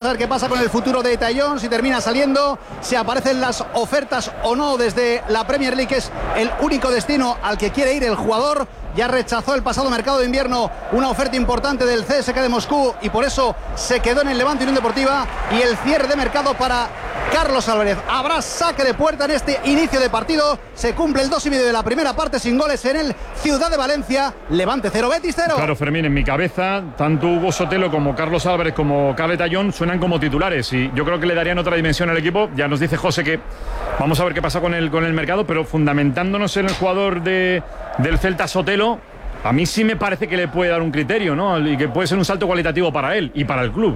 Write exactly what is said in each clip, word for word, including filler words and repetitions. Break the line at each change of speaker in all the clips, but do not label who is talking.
ver qué pasa con el futuro de Taillon, si termina saliendo, si aparecen las ofertas o no desde la Premier League, que es el único destino al que quiere ir el jugador. Ya rechazó el pasado mercado de invierno una oferta importante del C S K de Moscú y por eso se quedó en el Levante Unión Deportiva. Y el cierre de mercado para Carlos Álvarez. Habrá saque de puerta en este inicio de partido. Se cumple el dos y medio de la primera parte sin goles en el Ciudad de Valencia. Levante cero, Betis cero.
Claro, Fermín, en mi cabeza tanto Hugo Sotelo como Carlos Álvarez como Cable Taillon suenan como titulares y yo creo que le darían otra dimensión al equipo. Ya nos dice José que vamos a ver qué pasa con el, con el mercado, pero fundamentándonos en el jugador de, del Celta, Sotelo, a mí sí me parece que le puede dar un criterio, ¿no? Y que puede ser un salto cualitativo para él y para el club.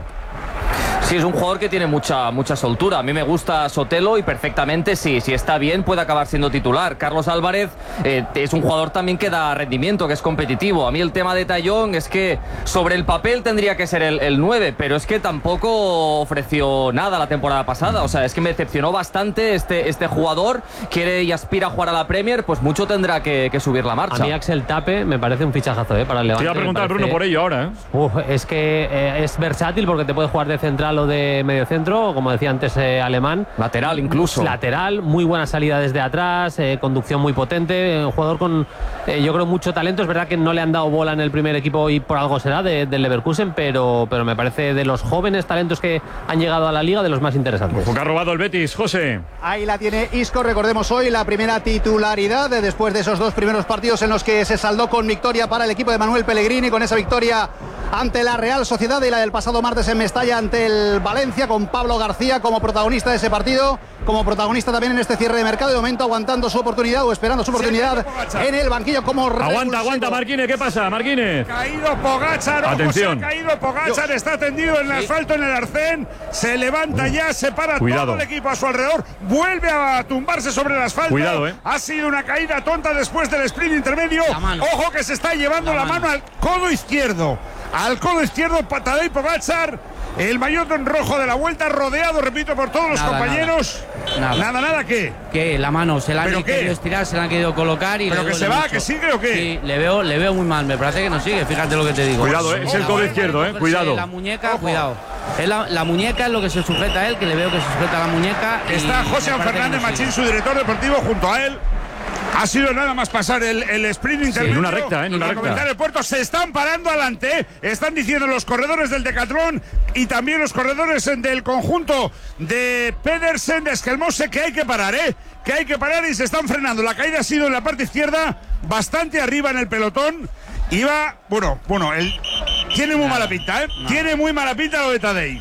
Sí, es un jugador que tiene mucha, mucha soltura. A mí me gusta Sotelo y perfectamente, sí, si está bien puede acabar siendo titular. Carlos Álvarez eh, es un jugador también que da rendimiento, que es competitivo. A mí el tema de Taillon es que sobre el papel tendría que ser el, el nueve, pero es que tampoco ofreció nada la temporada pasada. O sea, es que me decepcionó bastante este, este jugador. Quiere y aspira a jugar a la Premier, pues mucho tendrá que, que subir la marcha.
A mí Axel Tape me parece un fichajazo ¿eh? para el Levante.
Te iba a preguntar,
parece...
Bruno, por ello ahora. ¿eh?
Uf, es que eh, es versátil porque te puede jugar de central o de medio centro, como decía antes eh, Alemán.
Lateral incluso.
Lateral, muy buena salida desde atrás, eh, conducción muy potente, eh, un jugador con, eh, yo creo, mucho talento. Es verdad que no le han dado bola en el primer equipo y por algo será de, del Leverkusen, pero, pero me parece de los jóvenes talentos que han llegado a la liga de los más interesantes.
Porque ha robado el Betis, José.
Ahí la tiene Isco, recordemos hoy la primera titularidad de después de esos dos primeros partidos en los que se saldó con victoria para el equipo de Manuel Pellegrini, con esa victoria ante la Real Sociedad y la del pasado martes en Mestalla ante el Valencia, con Pablo García como protagonista de ese partido, como protagonista también en este cierre de mercado, de momento aguantando su oportunidad o esperando su oportunidad en el banquillo como
aguanta, aguanta Marquínez, ¿qué pasa, Marquínez?
Caído Pogačar,
atención,
se ha caído Pogačar, está tendido en el asfalto en el arcén, se levanta ya, se para
Cuidado.
todo el equipo a su alrededor, vuelve a tumbarse sobre el asfalto.
Cuidado, eh.
Ha sido una caída tonta después del sprint intermedio. Ojo que se está llevando la, la mano. mano al codo izquierdo, al codo izquierdo Tadej Pogačar, el maillot rojo de la vuelta, rodeado, repito, por todos los
nada,
compañeros.
Nada,
nada, nada, ¿qué?
Que la mano se la han
¿Pero
querido
qué?
estirar, se la han querido colocar y
¿Pero
le
que se
duele
va,
mucho.
que sigue o qué?
Sí, le veo, le veo muy mal, me parece que no sigue, fíjate lo que te digo.
Cuidado, eh, es el codo izquierdo, eh, cuidado.
La muñeca, Ojo. cuidado. Es la, la muñeca es lo que se sujeta a él, que le veo que se sujeta a la muñeca.
Está José Fernández
no
Machín, su director deportivo, junto a él. Ha sido nada más pasar el, el sprint intermedio.
Sí, en una recta, ¿eh? En una recta.
Comenzar el puerto, se están parando adelante. Están diciendo los corredores del Decatlón y también los corredores del conjunto de Pedersen, de Esquelmose, que hay que parar, ¿eh? Que hay que parar y se están frenando. La caída ha sido en la parte izquierda, bastante arriba en el pelotón. Iba, bueno, bueno, el, tiene muy mala pinta, ¿eh? No. Tiene muy mala pinta lo de Tadej.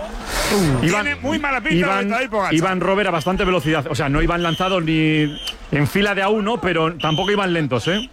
Uh,
Iban,
Tiene muy mala pinta
Iván,
lo de Tadej.
Iván Robert a bastante velocidad. O sea, no iban lanzados ni en fila de a uno, pero tampoco iban lentos, ¿eh?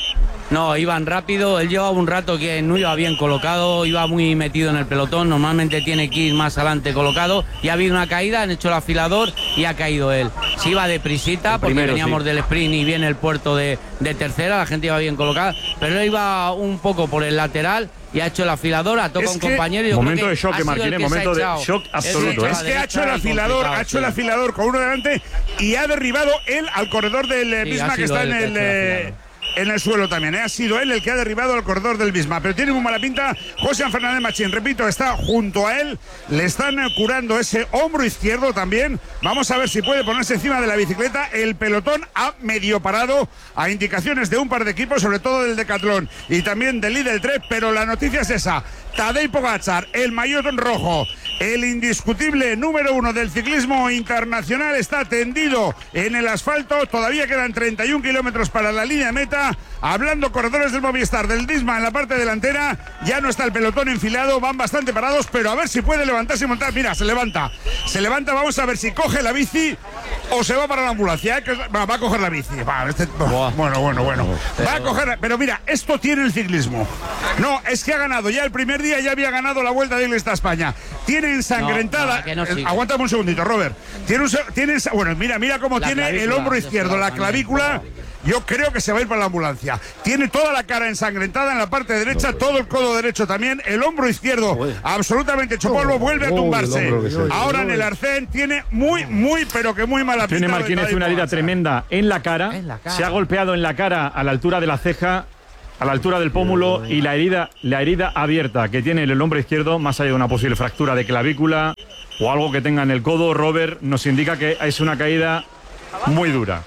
No, iban rápido, él llevaba un rato que no iba bien colocado, iba muy metido en el pelotón, normalmente tiene que ir más adelante colocado, y ha habido una caída, han hecho el afilador y ha caído él. Se iba deprisita porque primero, veníamos sí. del sprint y viene el puerto de, de tercera, la gente iba bien colocada, pero él iba un poco por el lateral y ha hecho el afilador, ha tocado un compañero. Y yo
momento
creo que
de shock, Marquínez, momento de shock absoluto.
Es, es que ha hecho el afilador, ha hecho el afilador con uno delante y ha derribado él al corredor del sí, Bismarck que está en el... Eh, en el suelo también, ¿eh? Ha sido él el que ha derribado al corredor del Bismarck, pero tiene muy mala pinta José Fernández Machín, repito, está junto a él, le están curando ese hombro izquierdo también, vamos a ver si puede ponerse encima de la bicicleta. El pelotón ha medio parado a indicaciones de un par de equipos, sobre todo del Decatlón y también del Lidl tres, pero la noticia es esa: Tadej Pogačar, el maillot rojo, el indiscutible número uno del ciclismo internacional, está tendido en el asfalto. Todavía quedan treinta y un kilómetros para la línea de meta. Hablando corredores del Movistar, del Disma en la parte delantera, ya no está el pelotón enfilado, van bastante parados, pero a ver si puede levantarse y montar. Mira, se levanta, se levanta, vamos a ver si coge la bici o se va para la ambulancia, ¿eh? va, va a coger la bici. Va, este, oh, bueno, bueno, bueno. Va a coger, pero mira, esto tiene el ciclismo. No, es que ha ganado ya el primer día, ya había ganado la Vuelta de Iglesia a España. Tiene ensangrentada. No, no, no aguántame un segundito, Robert. Tiene, un, tiene bueno, mira, mira cómo la tiene el hombro izquierdo, la clavícula. Yo creo que se va a ir para la ambulancia. Tiene toda la cara ensangrentada en la parte derecha, todo el codo derecho también, el hombro izquierdo absolutamente hecho polvo, vuelve a tumbarse. Ahora en el arcén tiene muy, muy, pero que muy mala pinta.
Tiene Marquínez una herida tremenda en la cara, en la cara. Se ha golpeado en la cara a la altura de la ceja, a la altura del pómulo, y la herida, la herida abierta que tiene el hombro izquierdo, más allá de una posible fractura de clavícula, o algo que tenga en el codo, Robert, nos indica que es una caída muy dura.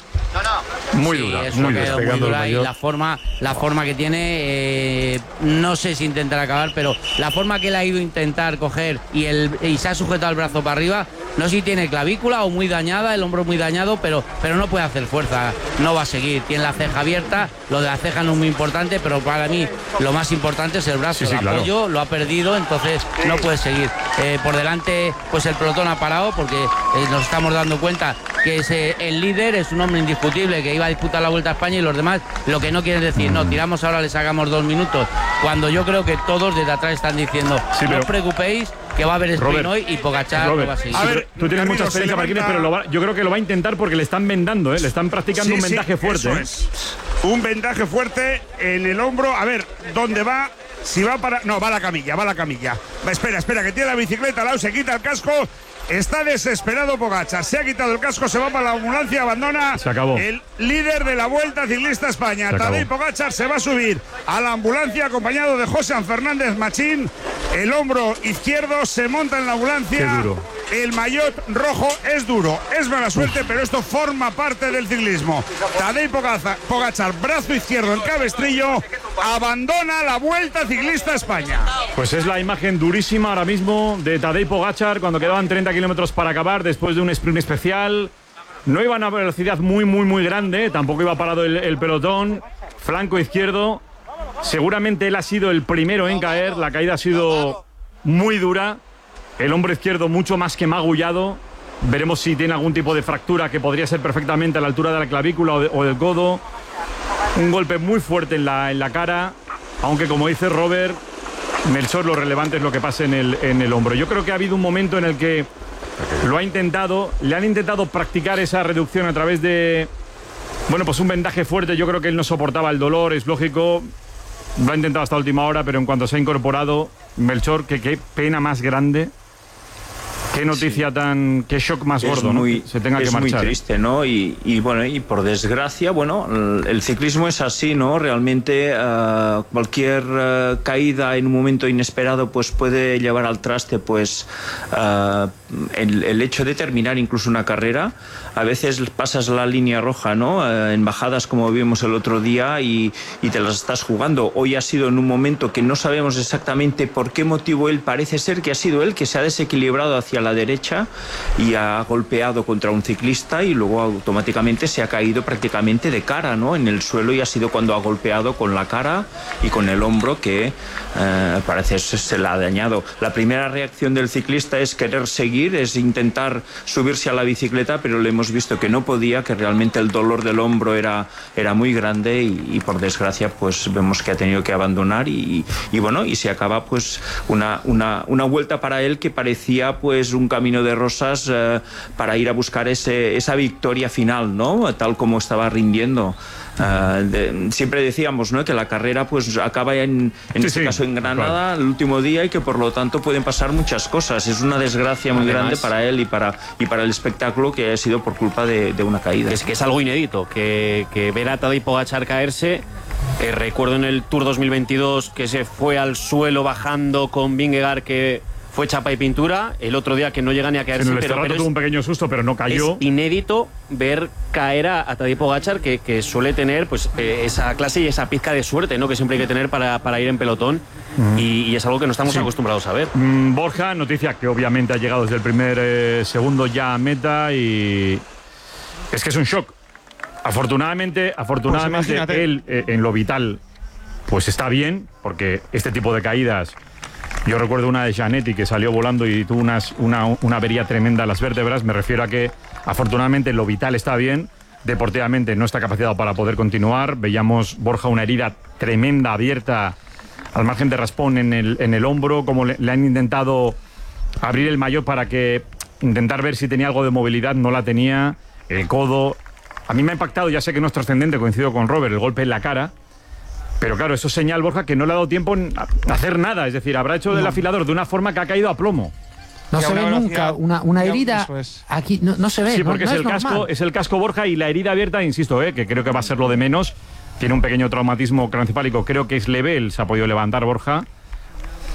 Muy
sí,
dura,
es
muy
una
dura.
caída muy dura y la forma, la forma que tiene, eh, no sé si intentará acabar, pero la forma que él ha ido a intentar coger y, el, y se ha sujetado el brazo para arriba, no sé si tiene clavícula o muy dañada, el hombro muy dañado, pero, pero no puede hacer fuerza, no va a seguir. Tiene la ceja abierta, lo de la ceja no es muy importante, pero para mí lo más importante es el brazo, sí, sí, el claro. apoyo, lo ha perdido, entonces no puede seguir. Eh, por delante, pues el pelotón ha parado porque eh, nos estamos dando cuenta que es eh, el líder, es un hombre indiscutible que iba a disputar la Vuelta a España y los demás lo que no quieren decir, no, tiramos ahora, le sacamos dos minutos, cuando yo creo que todos desde atrás están diciendo, sí, no os preocupéis, que va a haber sprint hoy y Pogačar lo va a seguir.
A ver, tú tienes mucha experiencia, Marquines, pero lo va, yo creo que lo va a intentar porque le están vendando, ¿eh? Le están practicando sí, un vendaje sí, fuerte.
Eso
¿eh?
es. Un vendaje fuerte en el hombro. A ver, ¿dónde va? Si va para... No, va a la camilla, va a la camilla. Va, espera, espera, que tiene la bicicleta al lado, se quita el casco. Está desesperado Pogačar, se ha quitado el casco, se va para la ambulancia, abandona.
Se acabó.
El líder de la Vuelta Ciclista España, Tadej Pogačar, se va a subir a la ambulancia acompañado de José Fernández Machín. El hombro izquierdo se monta en la ambulancia.
Qué duro.
El maillot rojo es duro, es mala suerte, pero esto forma parte del ciclismo. Tadej Pogačar, brazo izquierdo, el cabestrillo, abandona la Vuelta Ciclista España.
Pues es la imagen durísima ahora mismo de Tadej Pogačar cuando quedaban treinta kilómetros para acabar después de un sprint especial. No iba a una velocidad muy, muy, muy grande, tampoco iba parado el, el pelotón. Flanco izquierdo. Seguramente él ha sido el primero en caer, la caída ha sido muy dura. El hombro izquierdo mucho más que magullado. Veremos si tiene algún tipo de fractura que podría ser perfectamente a la altura de la clavícula o, de, o del codo. Un golpe muy fuerte en la, en la cara. Aunque, como dice Robert, Melchor, lo relevante es lo que pasa en el, en el hombro. Yo creo que ha habido un momento en el que lo ha intentado. Le han intentado practicar esa reducción a través de... Bueno, pues un vendaje fuerte. Yo creo que él no soportaba el dolor, es lógico. Lo ha intentado hasta última hora, pero en cuanto se ha incorporado, Melchor, que qué pena más grande. Qué noticia sí. tan... Qué shock más
es
gordo,
muy,
¿no? Se tenga
es
que marchar.
muy triste, ¿no? Y, y bueno, y por desgracia, bueno, el, el ciclismo es así, ¿no? Realmente uh, cualquier uh, caída en un momento inesperado pues puede llevar al traste pues uh, el, el hecho de terminar incluso una carrera. A veces pasas la línea roja, ¿no? Uh, en bajadas como vimos el otro día y, y te las estás jugando. Hoy ha sido en un momento que no sabemos exactamente por qué motivo él, parece ser que ha sido él que se ha desequilibrado hacia la derecha y ha golpeado contra un ciclista y luego automáticamente se ha caído prácticamente de cara, ¿no? En el suelo, y ha sido cuando ha golpeado con la cara y con el hombro que eh, parece se la ha dañado. La primera reacción del ciclista es querer seguir, es intentar subirse a la bicicleta, pero le hemos visto que no podía, que realmente el dolor del hombro era, era muy grande y, y por desgracia pues vemos que ha tenido que abandonar y, y bueno, y se acaba pues una, una, una vuelta para él que parecía pues un camino de rosas eh, para ir a buscar ese, esa victoria final, ¿no? Tal como estaba rindiendo. Uh, de, siempre decíamos, ¿no?, que la carrera pues acaba en, en
sí,
este
sí,
caso en Granada,
claro,
el último día, y que por lo tanto pueden pasar muchas cosas. Es una desgracia muy
Además,
grande para él y para, y para el espectáculo que ha sido por culpa de, de una caída.
Es que es algo inédito, que, que ver a Tadej Pogačar caerse. Eh, recuerdo en el Tour dos mil veintidós que se fue al suelo bajando con Vingegaard, que fue chapa y pintura. El otro día que no llega ni a caerse,
en el
pero, pero
tuvo
es,
un pequeño susto, pero no cayó.
Es inédito ver caer a, a Tadej Pogačar, que, que suele tener pues eh, esa clase y esa pizca de suerte, ¿no?, que siempre hay que tener para, para ir en pelotón. Mm. Y, y es algo que no estamos sí. acostumbrados a ver.
Mm, Borja, noticia que obviamente ha llegado desde el primer eh, segundo ya a meta, y es que es un shock. Afortunadamente, afortunadamente pues él eh, en lo vital pues está bien, porque este tipo de caídas... Yo recuerdo una de Gianetti que salió volando y tuvo unas, una, una avería tremenda en las vértebras. Me refiero a que afortunadamente lo vital está bien, deportivamente no está capacitado para poder continuar. Veíamos, Borja, una herida tremenda abierta al margen de raspón en el, en el hombro, como le, le han intentado abrir el maillot para que intentar ver si tenía algo de movilidad, no la tenía. El codo, a mí me ha impactado, ya sé que no es trascendente, coincido con Robert, el golpe en la cara. Pero claro, eso es señal, Borja, que no le ha dado tiempo a hacer nada. Es decir, habrá hecho del no. afilador de una forma que ha caído a plomo.
No se ve nunca una, una herida es. aquí, no, no se ve.
Sí, porque
no,
es,
no
el
es
casco, es el casco, Borja, y la herida abierta, insisto, eh, que creo que va a ser lo de menos. Tiene un pequeño traumatismo craneoencefálico, creo que es leve, él se ha podido levantar, Borja.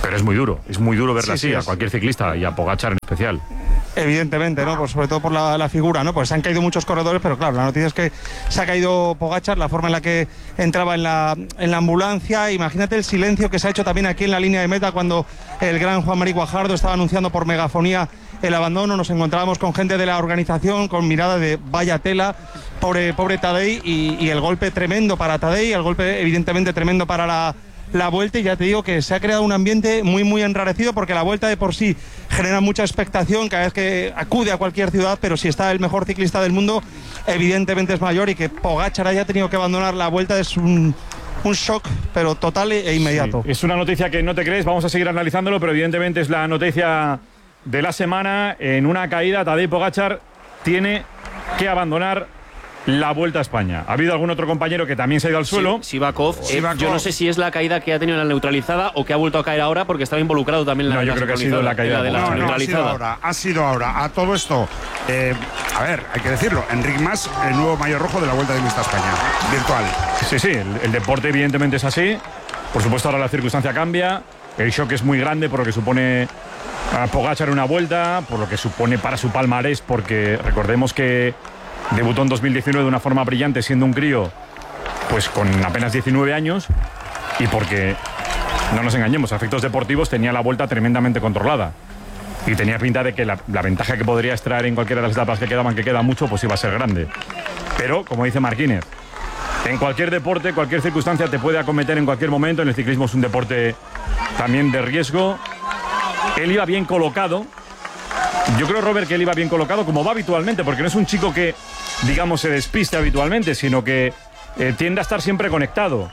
Pero es muy duro, es muy duro verla
Sí,
así,
sí,
a
es.
cualquier ciclista y a Pogačar en especial.
Evidentemente, ¿no? Pues sobre todo por la, la figura, ¿no? Pues se han caído muchos corredores, pero claro, la noticia es que se ha caído Pogačar, la forma en la que entraba en la, en la ambulancia. Imagínate el silencio que se ha hecho también aquí en la línea de meta cuando el gran Juan Mari Guajardo estaba anunciando por megafonía el abandono. Nos encontrábamos con gente de la organización con mirada de vaya tela, pobre, pobre Tadej, y, y el golpe tremendo para Tadej, el golpe evidentemente tremendo para la la vuelta, y ya te digo que se ha creado un ambiente muy muy enrarecido, porque la vuelta de por sí genera mucha expectación cada vez que acude a cualquier ciudad, pero si está el mejor ciclista del mundo evidentemente es mayor, y que Pogačar haya tenido que abandonar la vuelta es un, un shock pero total e inmediato.
Sí, es una noticia que no te crees, vamos a seguir analizándolo, pero evidentemente es la noticia de la semana. En una caída Tadej Pogačar tiene que abandonar la Vuelta a España. Ha habido algún otro compañero que también se ha ido al suelo.
Sí, Sivakov. Eh,
Sivakov.
Yo no sé si es la caída que ha tenido en la neutralizada o que ha vuelto a caer ahora porque estaba involucrado también en la
No, yo creo que ha sido la caída
de la,
No, no, ha sido
neutralizada.
ahora, ha sido ahora. A todo esto, eh, a ver, hay que decirlo, Enric Mas, el nuevo maillot rojo de la Vuelta Ciclista a España, virtual.
Sí, sí, el, el deporte evidentemente es así. Por supuesto ahora la circunstancia cambia. El shock es muy grande por lo que supone a Pogačar una vuelta, por lo que supone para su palmarés, porque recordemos que debutó en dos mil diecinueve de una forma brillante siendo un crío, pues con apenas diecinueve años, y porque, no nos engañemos, a efectos deportivos tenía la vuelta tremendamente controlada. Y tenía pinta de que la, la ventaja que podría extraer en cualquiera de las etapas que quedaban, que queda mucho, pues iba a ser grande. Pero, como dice Marquínez, en cualquier deporte, cualquier circunstancia te puede acometer en cualquier momento. En el ciclismo es un deporte también de riesgo. Él iba bien colocado. Yo creo, Robert, que él iba bien colocado, como va habitualmente, porque no es un chico que, digamos, se despiste habitualmente, sino que eh, tiende a estar siempre conectado.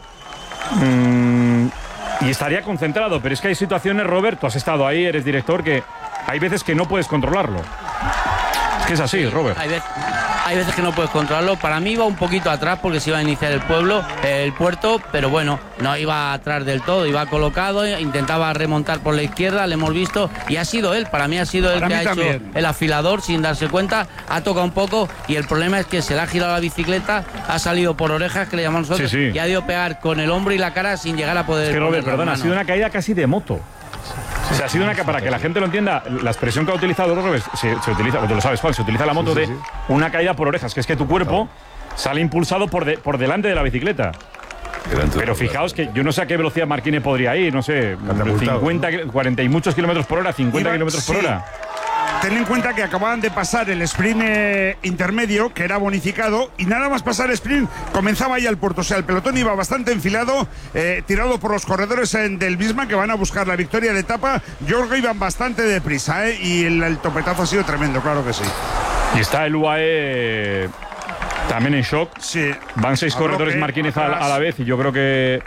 Mm, y estaría concentrado, pero es que hay situaciones, Robert, tú has estado ahí, eres director, que hay veces que no puedes controlarlo. Es que es así, Robert.
Hay veces, hay veces que no puedes controlarlo. Para mí iba un poquito atrás porque se iba a iniciar el pueblo, el puerto, pero bueno, no iba atrás del todo, iba colocado, intentaba remontar por la izquierda, le hemos visto, y ha sido él, para mí ha sido él
Para
que
mí
ha
también.
hecho el afilador sin darse cuenta, ha tocado un poco, y el problema es que se le ha girado la bicicleta, ha salido por orejas, que le llamamos nosotros,
Sí, sí.
y ha ido pegar con el hombro y la cara sin llegar a poder.
Es que,
poner
Robert,
las
perdona, ha
manos.
sido una caída casi de moto. O sea, ha sido una ca- para que la gente lo entienda, la expresión que ha utilizado Robert, se, se utiliza, o tú lo sabes, Juan, se utiliza la moto
Sí, sí,
de
sí.
una caída por orejas, que es que tu cuerpo sale impulsado por, de- por delante de la bicicleta. Pero fijaos que yo no sé a qué velocidad Marquínez podría ir, no sé,
Catapultado,
cincuenta, cuarenta y muchos kilómetros por hora, cincuenta
Iba-
kilómetros por
sí.
hora.
Ten en cuenta que acababan de pasar el sprint eh, intermedio, que era bonificado, y nada más pasar el sprint comenzaba ya el puerto. O sea, el pelotón iba bastante enfilado, eh, tirado por los corredores en, del Bisma, que van a buscar la victoria de etapa. Yo creo que iban bastante deprisa, ¿eh? Y el, el topetazo ha sido tremendo, claro que sí.
Y está el U A E también en shock.
Sí.
Van seis
A
corredores
bloque,
Marquínez a,
atrás.
a la vez, y yo creo que,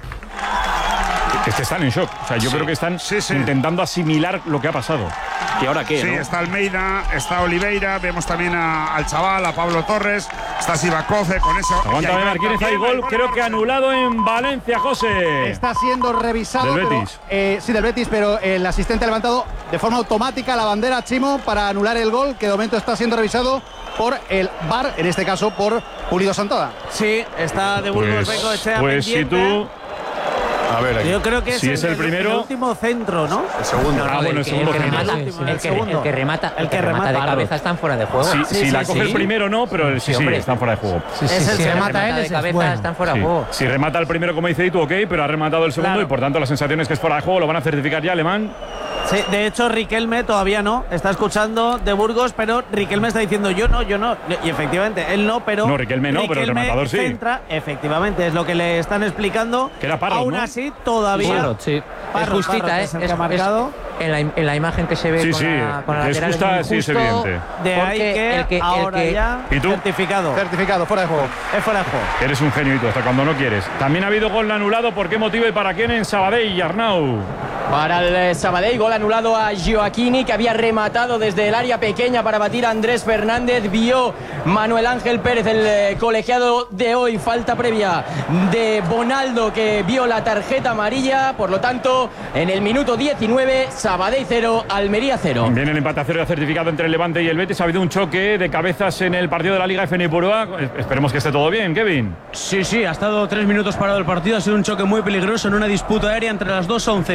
que están en shock. O sea, yo
Sí.
creo que están
Sí, sí.
intentando asimilar lo que ha pasado.
¿Y ahora qué?
Sí,
no?
está Almeida, está Oliveira, vemos también a- al chaval, a Pablo Torres, está Sivakov eh, con eso.
Aguanta
Y hay
Marquínez, hay
también,
gol,
hay
creo que
Barça.
anulado en Valencia, José.
Está siendo revisado.
Del
pero,
Betis.
eh, sí, del Betis, pero el asistente ha levantado de forma automática la bandera, Chimo, para anular el gol, que de momento está siendo revisado por el V A R, en este caso por Pulido Santada.
Sí, está de Burgos
Pues,
Bengoechea
pues si
pendiente.
tú.
A ver,
Yo creo que es,
Si es el primero-
el último centro, ¿no?
el segundo.
Ah, bueno, el segundo
el que
centro.
remata,
El último,
el
el
que,
segundo.
el que remata,
El
el
que
que remata de
remata,
cabeza están fuera de juego.
Si,
Sí,
si
sí,
la coge
sí.
el primero, no, pero el, sí,
Sí,
sí,
hombre.
están fuera de juego.
Sí, sí,
Es el
si
que
remata
remata
él,
de
ese es
cabeza
bueno.
están fuera
Sí.
de juego.
Si remata el primero, como dice tú, ok, pero ha rematado el segundo
Claro.
y por tanto la sensación es que es fuera de juego. Lo van a certificar ya, Alemán.
Sí, de hecho, Riquelme todavía no. Está escuchando de Burgos, pero Riquelme está diciendo yo no, yo no. Y efectivamente, él no, pero.
No, Riquelme no, pero el rematador sí.
Centra, efectivamente, es lo que le están explicando.
Que era Parrot,
Aún
¿no?
así, todavía.
Parrot, sí.
Parrot,
es justita,
Parrot
¿eh?
es el
Es,
que ha marcado.
es- en, la, im- en la imagen que se ve
Sí,
con
sí,
la, con la
que es
lateral
justa,
muy
sí, es
justo,
evidente.
De ahí
porque
que,
el que- el
ahora
que-
ya
¿Y tú?
certificado.
Certificado, fuera de juego.
Es fuera de juego.
Eres un genio y tú, hasta cuando no quieres. También ha habido gol anulado. ¿Por qué motivo y para quién en Sabadell y Arnau?
Para el eh, Sabadell, gol anulado a Gioacchini, que había rematado desde el área pequeña para batir a Andrés Fernández. Vio Manuel Ángel Pérez, el eh, colegiado de hoy. Falta previa de Bonaldo, que vio la tarjeta amarilla. Por lo tanto, en el minuto diecinueve, Sabadell cero, Almería cero.
Viene el empate a cero ya certificado entre el Levante y el Betis. Ha habido un choque de cabezas en el partido de la Liga F N Ipurúa. Esperemos que esté todo bien, Kevin.
Sí, sí, ha estado tres minutos parado el partido. Ha sido un choque muy peligroso en una disputa aérea entre las dos once. Sara Martínez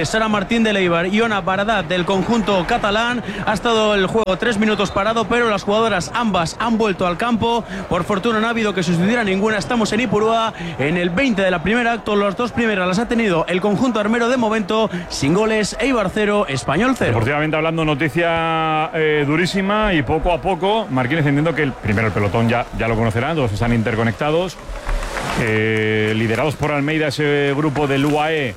Martín de Leibar y Ona Baradat del conjunto catalán. Ha estado el juego tres minutos parado, pero las jugadoras ambas han vuelto al campo. Por fortuna no ha habido que sustituir a ninguna. Estamos en Ipurúa, en el veinte de la primera acto. Las dos primeras las ha tenido el conjunto armero de momento, sin goles. Eibar cero, Español cero.
Deportivamente hablando, noticia eh, durísima, y poco a poco Marquínez, entiendo que el primero el pelotón ya, ya lo conocerán, todos están interconectados, eh, liderados por Almeida, ese grupo del U A E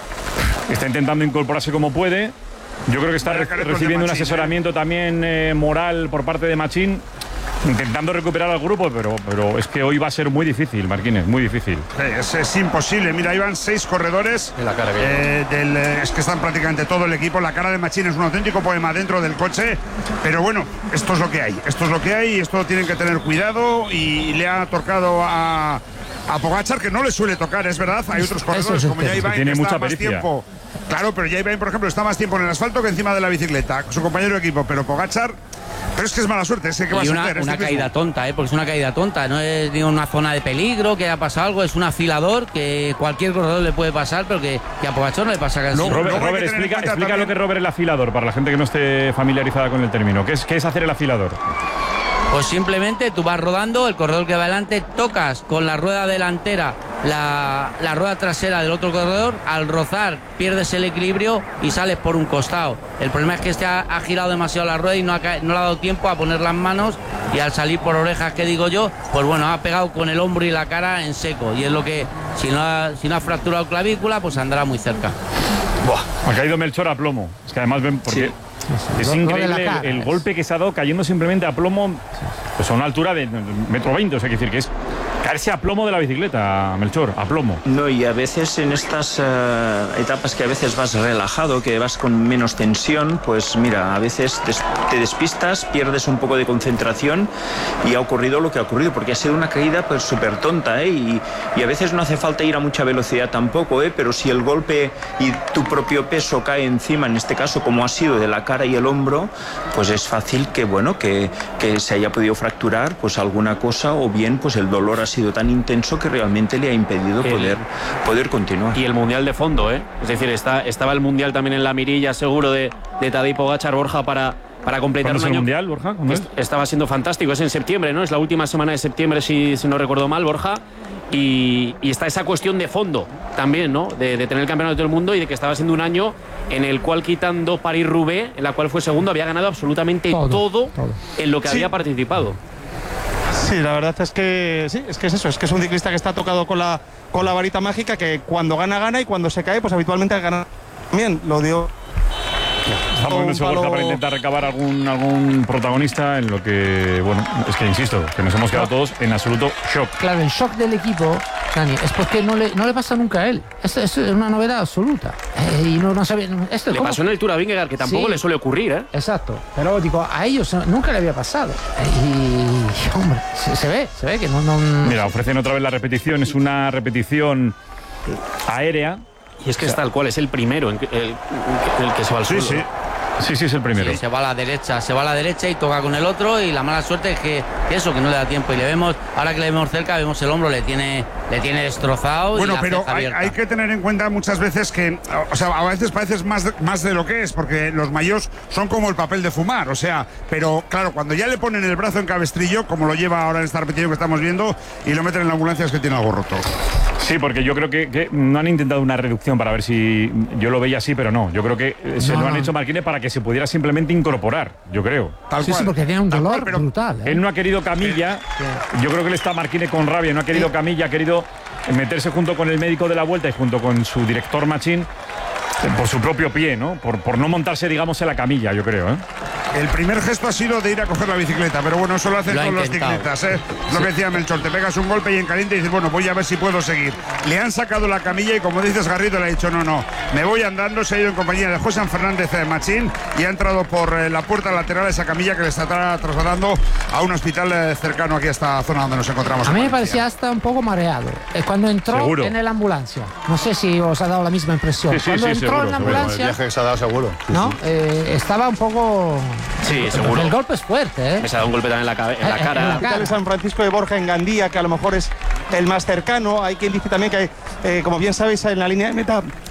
está intentando incorporarse como puede. Yo creo que está re recibiendo un asesoramiento también eh, moral por parte de Machín, intentando recuperar al grupo, pero, pero es que hoy va a ser muy difícil, Marquínez, muy difícil.
Es, es imposible. Mira, iban seis corredores.
La cara
eh, del, es que están prácticamente todo el equipo. La cara de Machín es un auténtico poema dentro del coche. Pero bueno, esto es lo que hay. Esto es lo que hay y esto tienen que tener cuidado. Y le ha tocado a, a Pogačar, que no le suele tocar, es verdad. Hay otros corredores como Jayvine, que
tiene
está
mucha
más
pericia.
tiempo. Claro, pero Jayvine, por ejemplo, está más tiempo en el asfalto que encima de la bicicleta, su compañero de equipo. Pero Pogačar, pero es que es mala suerte. Es que ¿qué vas
y una,
a hacer?
una
este
caída
mismo.
tonta, ¿eh? Porque es una caída tonta. No es ni una zona de peligro, que haya pasado algo. Es un afilador que cualquier corredor le puede pasar, pero que, que a Pogačar no le pasa casi.
No, Robert, Robert explica, explica lo que es Robert el afilador, para la gente que no esté familiarizada con el término. ¿Qué es, qué es hacer el afilador?
Pues simplemente tú vas rodando, el corredor que va adelante, tocas con la rueda delantera la, la rueda trasera del otro corredor, al rozar pierdes el equilibrio y sales por un costado. El problema es que este ha, ha girado demasiado la rueda y no, ha, no le ha dado tiempo a poner las manos, y al salir por orejas, que digo yo, pues bueno, ha pegado con el hombro y la cara en seco, y es lo que, si no ha, si no ha fracturado clavícula, pues andará muy cerca.
Buah, ha caído Melchor a plomo. Es que además ven porque... Sí. Es increíble el, el golpe que se ha dado cayendo simplemente a plomo, pues a una altura de metro veinte, o sea, que decir que es caerse a plomo de la bicicleta, Melchor, a plomo.
No, y a veces en estas uh, etapas que a veces vas relajado, que vas con menos tensión, pues mira, a veces des te despistas, pierdes un poco de concentración y ha ocurrido lo que ha ocurrido, porque ha sido una caída pues súper tonta, ¿eh? Y, y a veces no hace falta ir a mucha velocidad tampoco, ¿eh? Pero si el golpe y tu propio peso cae encima, en este caso como ha sido de la cara y el hombro, pues es fácil que, bueno, que, que se haya podido fracturar pues alguna cosa, o bien pues el dolor ha sido tan intenso que realmente le ha impedido el, poder, poder continuar.
Y el Mundial de fondo, ¿eh? Es decir, está, estaba el Mundial también en la mirilla, seguro, de, de Tadej Pogačar, Borja, para, para completar un
¿Cuándo es el
año.
Mundial, Borja?
Es, estaba siendo fantástico, es en septiembre, ¿no? Es la última semana de septiembre, si, si no recuerdo mal, Borja. Y, y está esa cuestión de fondo también, ¿no? De, de tener el campeonato del mundo y de que estaba siendo un año en el cual, quitando París-Roubaix, en la cual fue segundo, había ganado absolutamente todo, todo, todo. en lo que sí. había participado.
Sí, la verdad es que sí, es que es eso, es que es un ciclista que está tocado con la, con la varita mágica, que cuando gana, gana, y cuando se cae, pues habitualmente gana también. Lo dio.
Está poniéndose Borja para intentar recabar algún, algún protagonista en lo que, bueno, es que insisto, que nos hemos quedado todos en absoluto shock.
Claro, el shock del equipo, Dani, es porque no le, no le pasa nunca a él. Esto es una novedad absoluta. Eh, y no, no sabe, esto,
le
¿cómo?
pasó en el Tour a Vingegaard, que tampoco sí. le suele ocurrir, ¿eh?
Exacto. Pero digo, a ellos nunca le había pasado. Y, hombre, se, se ve, se ve que no, no...
Mira, ofrecen otra vez la repetición, es una repetición aérea.
Y es que o sea, es tal cual, es el primero en que, el, el que se va al suelo.
Sí, sí. Sí, sí, es el primero.
Sí, se va a la derecha, se va a la derecha y toca con el otro, y la mala suerte es que eso, que no le da tiempo, y le vemos, ahora que le vemos cerca, vemos el hombro, le tiene, le tiene destrozado.
Bueno,
y la
pero
ceja
hay,
abierta.
hay que tener en cuenta muchas veces que, o sea, a veces parece más de, más de lo que es, porque los maillots son como el papel de fumar, o sea, pero claro, cuando ya le ponen el brazo en cabestrillo, como lo lleva ahora en esta repetición que estamos viendo, y lo meten en la ambulancia, es que tiene algo roto.
Sí, porque yo creo que, que no han intentado una reducción para ver si yo lo veía así, pero no. Yo creo que se no, lo han no. hecho Marquínez para que se pudiera simplemente incorporar, yo creo.
Tal sí, cual. Sí, porque tiene un dolor cual, pero brutal. ¿eh?
Él no ha querido camilla. Sí. Yo creo que él está Marquínez con rabia, no ha querido sí. camilla, ha querido meterse junto con el médico de la Vuelta y junto con su director Machín por su propio pie, ¿no? Por, por no montarse, digamos, en la camilla, yo creo, ¿eh?
El primer gesto ha sido de ir a coger la bicicleta, pero bueno, eso lo hacen todos los ciclistas, ¿eh?
Sí.
Lo que decía Melchor, te pegas un golpe y en caliente y dices, bueno, voy a ver si puedo seguir. Le han sacado la camilla y, como dices, Garrido le ha dicho, no, no, me voy andando. Se ha ido en compañía de José Fernández de Machín y ha entrado por eh, la puerta lateral esa camilla que le está trasladando a un hospital eh, cercano aquí a esta zona donde nos encontramos.
A mí me parecía hasta un poco mareado eh, cuando entró
seguro.
en la ambulancia. No sé si os ha dado la misma impresión.
Sí, sí,
cuando
sí,
entró
seguro,
en la ambulancia,
el viaje que se ha dado seguro. Sí,
¿no?
Sí.
Eh, estaba un poco...
Sí, seguro.
El golpe es fuerte, ¿eh?
Me se ha dado un golpe también en la, cabe en la cara.
El hospital de San Francisco de Borja en Gandía, que a lo mejor es el más cercano. Hay quien dice también que, eh, como bien sabéis, en la línea de meta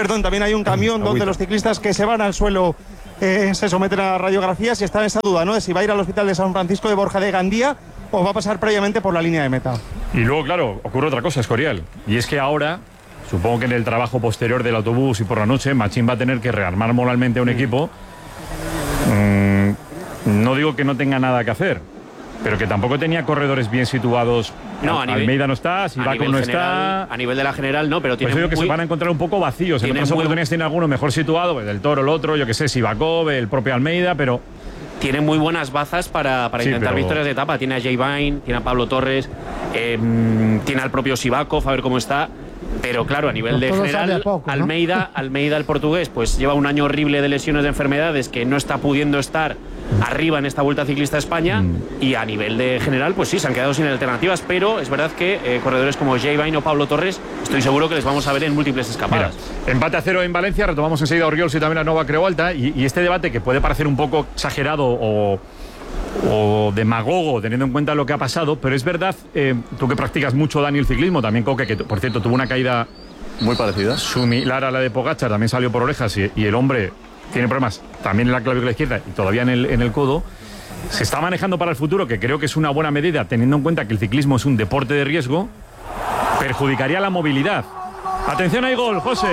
Perdón, también hay un camión
Agüita.
donde los ciclistas que se van al suelo eh, se someten a radiografías y está en esa duda, ¿no? De si va a ir al hospital de San Francisco de Borja de Gandía o va a pasar previamente por la línea de meta.
Y luego, claro, ocurre otra cosa, Escorial. Y es que ahora, supongo que en el trabajo posterior del autobús y por la noche, Machín va a tener que rearmar moralmente a un equipo. Mm, no digo que no tenga nada que hacer, pero que tampoco tenía corredores bien situados.
No, a nivel-
Almeida no está, Sivakov no está.
A nivel de la general, no, pero
Por
tiene
eso digo que
muy-
se van a encontrar un poco vacíos. En
tiene
otras
muy-
oportunidades tiene alguno mejor situado, pues, el Toro, el otro, yo que sé, Sivakov, el propio Almeida, pero
tiene muy buenas bazas para, para
Sí,
intentar
pero-
victorias de etapa. Tiene a Jay Vine, tiene a Pablo Torres, eh, tiene al propio Sivakov, a ver cómo está. Pero claro, a nivel
Pues
de
todo sale
general,
a poco, ¿no?
Almeida, Almeida, el portugués, pues lleva un año horrible de lesiones, de enfermedades, que no está pudiendo estar arriba en esta Vuelta Ciclista a España. Y a nivel de general, pues sí, se han quedado sin alternativas. Pero es verdad que eh, corredores como Jay Vine o Pablo Torres, estoy seguro que les vamos a ver en múltiples escapadas.
Mira, empate a cero en Valencia, retomamos enseguida a Oriols y también a Nova Crevolta. Y, y este debate que puede parecer un poco exagerado o, o demagogo, teniendo en cuenta lo que ha pasado, pero es verdad, eh, tú que practicas mucho, Dani, el ciclismo, también Coque, que por cierto tuvo una caída
muy parecida,
similar a la de Pogačar, también salió por orejas y, y el hombre tiene problemas también en la clavícula izquierda y todavía en el, en el codo. Se está manejando para el futuro, que creo que es una buena medida, teniendo en cuenta que el ciclismo es un deporte de riesgo, perjudicaría la movilidad. Atención, hay gol, José.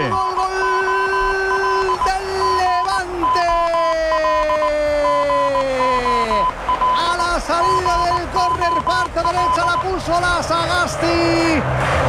A la salida del córner, parte derecha, la puso la Sagasti.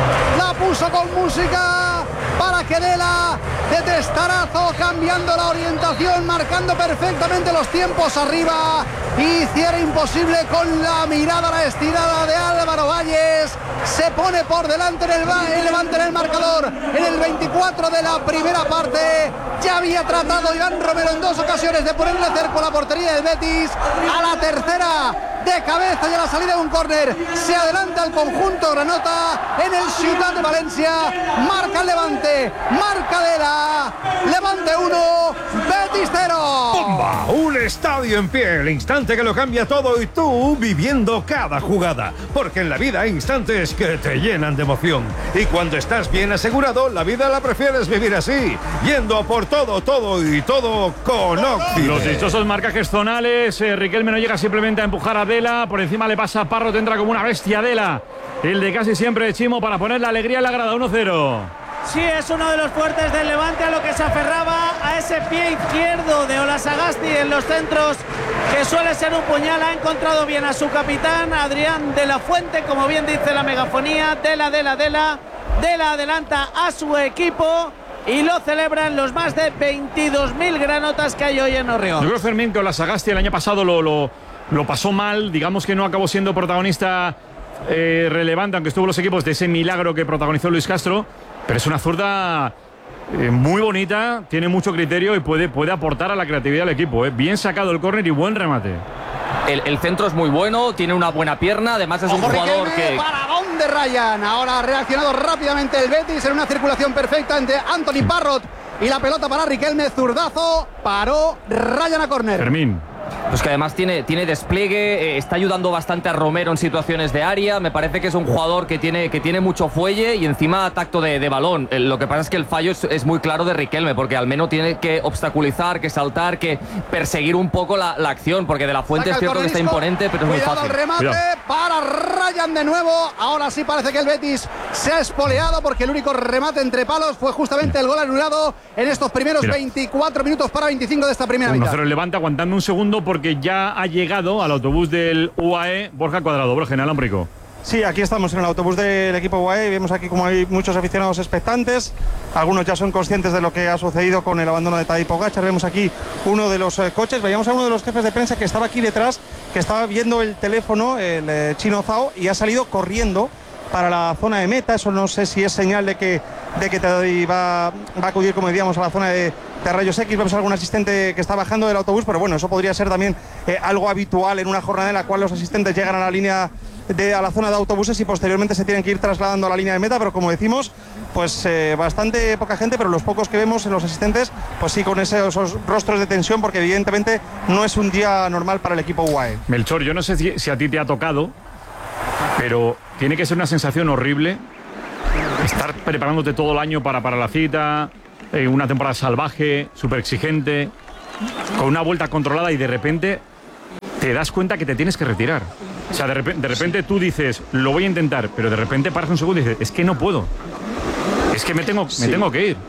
La puso con música para que Dela de testarazo, cambiando la orientación, marcando perfectamente los tiempos arriba. Hiciera imposible con la mirada, la estirada de Álvaro Valles. Se pone por delante en el, el Levante en el marcador en el veinticuatro de la primera parte. Ya había tratado Iván Romero en dos ocasiones de ponerle cerco a la portería del Betis. A la tercera de cabeza y a la salida de un córner se adelanta el conjunto granota en el Ciutat de Valencia. Marca el Levante, marca Dela. Levante uno, Betis cero.
¡Bomba! Un estadio en pie, el instante que lo cambia todo y tú viviendo cada jugada. Porque en la vida hay instantes que te llenan de emoción. Y cuando estás bien asegurado, la vida la prefieres vivir así, yendo a por todo, todo y todo con Octibet.
Los dichosos marcajes zonales. eh, Riquelme no llega simplemente a empujar a Dela. Por encima le pasa a Parro, tendrá como una bestia Dela. El de casi siempre Chimo para poner la alegría en la grada. uno cero.
Sí, es uno de los fuertes del Levante, a lo que se aferraba, a ese pie izquierdo de Olasagasti en los centros, que suele ser un puñal. Ha encontrado bien a su capitán, Adrián de la Fuente, como bien dice la megafonía. Dela, Dela, Dela. Dela adelanta a su equipo y lo celebran los más de veintidós mil granotas que hay hoy en Orriols.
Yo creo, Fermín, que Olasagasti el año pasado lo, lo, lo pasó mal. Digamos que no acabó siendo protagonista eh, relevante, aunque estuvo en los equipos de ese milagro que protagonizó Luis Castro. Pero es una zurda eh, muy bonita, tiene mucho criterio y puede, puede aportar a la creatividad del equipo. Eh. Bien sacado el córner y buen remate.
El, el centro es muy bueno, tiene una buena pierna, además es un
Ojo,
jugador
Riquelme,
que...
¿para dónde Ryan? Ahora ha reaccionado rápidamente el Betis en una circulación perfecta entre Anthony Parrot y la pelota para Riquelme, zurdazo, paró Ryan a córner.
Fermín.
Pues que además tiene, tiene despliegue, eh, está ayudando bastante a Romero en situaciones de área. Me parece que es un jugador que tiene, que tiene mucho fuelle y encima tacto de, de balón. Eh, lo que pasa es que el fallo es, es muy claro de Riquelme, porque al menos tiene que obstaculizar, que saltar, que perseguir un poco la, la acción, porque de la Fuente
Saca
es cierto que está
cornerisco.
imponente, pero es muy
Cuidado
fácil.
el remate
Cuidado.
para Ryan de nuevo. Ahora sí parece que el Betis se ha espoleado, porque el único remate entre palos fue justamente el gol anulado en estos primeros
Mira.
veinticuatro minutos para veinticinco de esta primera
uno
mitad.
cero el Levante, aguantando un segundo porque ya ha llegado al autobús del U A E Borja Cuadrado. Borja, en Alámbrico.
Sí, aquí estamos en el autobús del equipo U A E y vemos aquí como hay muchos aficionados expectantes. Algunos ya son conscientes de lo que ha sucedido con el abandono de Tadej Pogačar. Vemos aquí uno de los eh, coches. Veíamos a uno de los jefes de prensa que estaba aquí detrás, que estaba viendo el teléfono, el eh, chino Zhao, y ha salido corriendo para la zona de meta. Eso no sé si es señal de que, de que Tadej va, va a acudir, como decíamos, a la zona de, de rayos X. Vemos a algún asistente que está bajando del autobús, pero bueno, eso podría ser también eh, algo habitual en una jornada en la cual los asistentes llegan a la línea de, a la zona de autobuses y posteriormente se tienen que ir trasladando a la línea de meta. Pero como decimos, pues eh, bastante poca gente, pero los pocos que vemos en los asistentes, pues sí, con esos, esos rostros de tensión, porque evidentemente no es un día normal para el equipo U A E.
Melchor, yo no sé si, si a ti te ha tocado, pero tiene que ser una sensación horrible estar preparándote todo el año para, para la cita, eh, una temporada salvaje, súper exigente, con una vuelta controlada y de repente te das cuenta que te tienes que retirar. O sea, de repente, de repente tú dices, lo voy a intentar, pero de repente paras un segundo y dices, es que no puedo. Es que me tengo, me
Sí.
tengo que ir.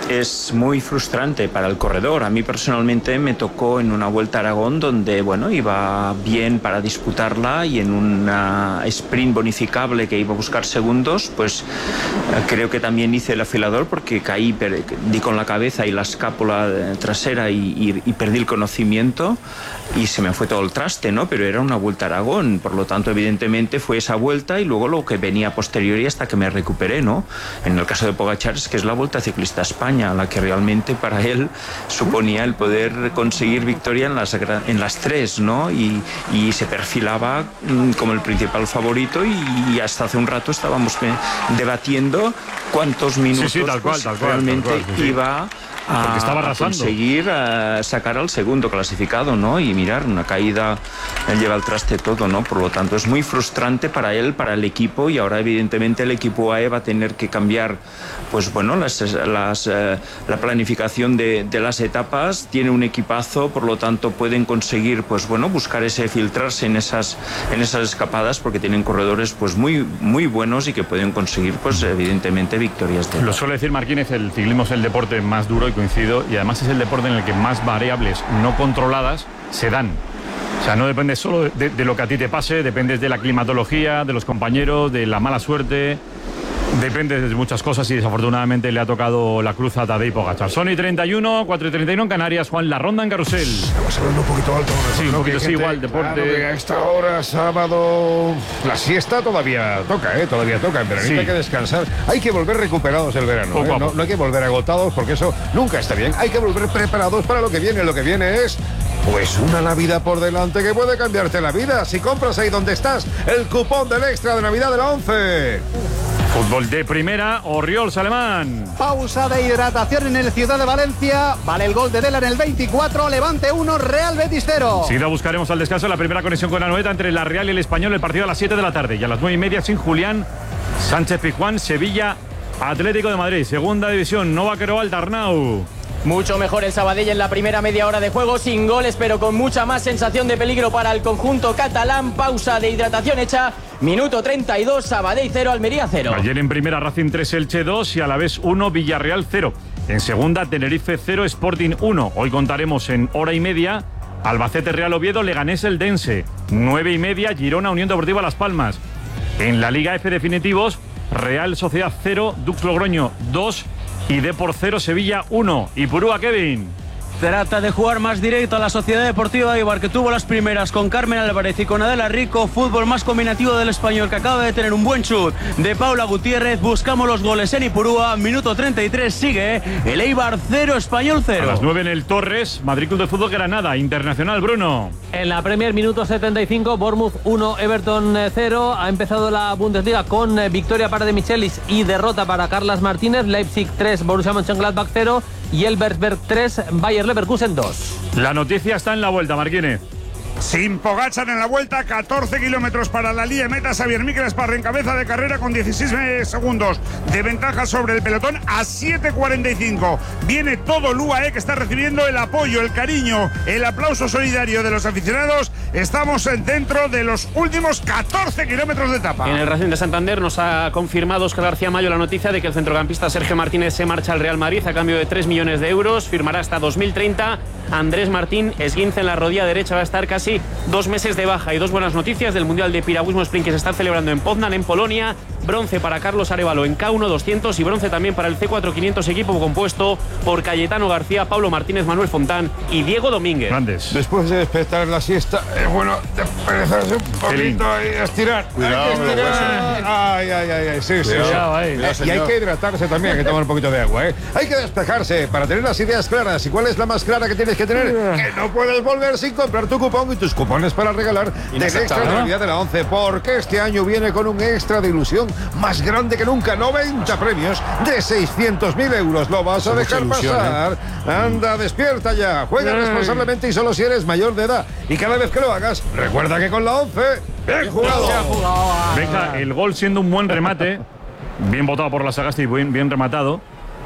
Es muy frustrante para el corredor. A mí personalmente me tocó en una Vuelta a Aragón donde, bueno, iba bien para disputarla y en una sprint bonificable que iba a buscar segundos, pues eh, creo que también hice el afilador porque caí, per- di con la cabeza y la escápula eh, trasera y, y- y perdí el conocimiento y se me fue todo el traste, ¿no? Pero era una Vuelta a Aragón, por lo tanto, evidentemente fue esa vuelta y luego lo que venía a posteriori hasta que me recuperé, ¿no? En el caso de Pogačar es que es la Vuelta Ciclista a España, la que realmente para él suponía el poder conseguir victoria en las, gra- en las tres, ¿no? Y, y se perfilaba mm, como el principal favorito y, y hasta hace un rato estábamos eh, debatiendo cuántos minutos
sí, tal cual,
pues,
tal cual,
realmente
tal cual, sí, sí.
iba
Porque
a,
estaba
a
arrasando.
conseguir eh, sacar al segundo clasificado, ¿no? Y mirar, una caída él lleva al traste todo, ¿no? Por lo tanto, es muy frustrante para él, para el equipo, y ahora evidentemente el equipo A E va a tener que cambiar, pues bueno, las, las, eh, la planificación de, de las etapas. Tiene un equipazo, por lo tanto pueden conseguir, pues bueno, buscar ese filtrarse en esas, en esas escapadas, porque tienen corredores pues muy, muy buenos y que pueden conseguir, pues evidentemente, victorias de
Lo suele decir Martínez, el ciclismo es el deporte más duro y coincido, y además es el deporte en el que más variables no controladas se dan. O sea, no depende solo de, de lo que a ti te pase, dependes de la climatología, de los compañeros, de la mala suerte, depende de muchas cosas y desafortunadamente le ha tocado la cruz a Tadej Pogačar. Son y treinta y uno, cuatro y treinta y uno en Canarias. Juan, la ronda en carrusel.
Estamos hablando un poquito alto. ¿no?
Sí, un
¿no?
poquito
Que
sí,
gente-
igual, deporte.
Claro, que a esta hora, sábado, la siesta todavía toca, ¿eh? Todavía toca. En veranito
Sí.
hay que descansar. Hay que volver recuperados el verano.
Poco
¿eh?
a
No,
poco.
no hay que volver agotados porque eso nunca está bien. Hay que volver preparados para lo que viene. Lo que viene es, pues, una Navidad por delante que puede cambiarte la vida. Si compras ahí donde estás el cupón del extra de Navidad de la once.
Fútbol de primera, Orriols Alemán.
Pausa de hidratación en el Ciudad de Valencia. Vale el gol de Dela en el veinticuatro. Levante uno, Real Betis cero.
Seguida buscaremos al descanso la primera conexión con Anoeta entre la Real y el Español, el partido a las siete de la tarde. Y a las nueve y media sin Julián Sánchez Pizjuán, Sevilla, Atlético de Madrid. Segunda división, Nova Queroval, Tarnau.
Mucho mejor el Sabadell en la primera media hora de juego, sin goles, pero con mucha más sensación de peligro para el conjunto catalán. Pausa de hidratación hecha, minuto treinta y dos, Sabadell cero, Almería cero.
Ayer en primera Racing tres, Elche dos y a la vez uno, Villarreal cero. En segunda Tenerife cero, Sporting uno. Hoy contaremos en hora y media Albacete Real Oviedo, Leganés Eldense. nueve y media Girona Unión Deportiva Las Palmas. En la Liga F definitivos, Real Sociedad cero, Dux Logroño dos y Depor cero, Sevilla uno. Y Purúa, Kevin.
Trata de jugar más directo a la Sociedad Deportiva Eibar, que tuvo las primeras con Carmen Álvarez y con Adela Rico. Fútbol más combinativo del Español, que acaba de tener un buen chut de Paula Gutiérrez. Buscamos los goles en Ipurúa. Minuto treinta y tres, sigue el Eibar cero, Español cero.
A las nueve en el Torres, Madrid Club de Fútbol Granada, Internacional, Bruno.
En la Premier, minuto setenta y cinco, Bournemouth uno, Everton cero. Ha empezado la Bundesliga con eh, victoria para De Michelis y derrota para Carlas Martínez. Leipzig tres, Borussia Mönchengladbach cero y el Elversberg tres, Bayer Leverkusen dos.
La noticia está en la vuelta, Marquínez.
Sin Pogačar en la vuelta, catorce kilómetros para la línea de meta. Xavier Miquel Parra en cabeza de carrera con dieciséis segundos de ventaja sobre el pelotón a siete cuarenta y cinco. Viene todo el U A E, que está recibiendo el apoyo, el cariño, el aplauso solidario de los aficionados. Estamos dentro de los últimos catorce kilómetros de etapa.
En el Racing de Santander nos ha confirmado Óscar García Mayo la noticia de que el centrocampista Sergio Martínez se marcha al Real Madrid a cambio de tres millones de euros. Firmará hasta dos mil treinta. Andrés Martín, esguince en la rodilla derecha, va a estar casi dos meses de baja. Y dos buenas noticias del Mundial de Piragüismo Sprint que se está celebrando en Poznan, en Polonia. Bronce para Carlos Arévalo en K uno doscientos y bronce también para el C cuatro quinientos, equipo compuesto por Cayetano García, Pablo Martínez, Manuel Fontán y Diego Domínguez.
Grandes.
Después de despertar la siesta, es bueno desperezarse un poquito y estirar.
Cuidado,
hay que
con los
estirar. Ay, ay, ay, ay, sí, sí,
Cuidado,
sí.
ahí. Cuidado,
Y hay
señor.
que hidratarse también, hay que tomar un poquito de agua, ¿eh? Hay que despejarse para tener las ideas claras. ¿Y cuál es la más clara que tienes que tener? Que no puedes volver sin comprar tu cupón y tus cupones para regalar del extra
Inaceptable,
de
¿no?
Navidad de la once, porque este año viene con un extra de ilusión más grande que nunca. noventa premios de seiscientos mil euros. ¿Lo vas a
Mucha
dejar
ilusión,
pasar? Anda, despierta ya. Juega responsablemente y solo si eres mayor de edad. Y cada vez que lo hagas, recuerda que con la once, bien jugado.
Venga, el gol siendo un buen remate, bien votado por la Sagasti y bien, bien rematado.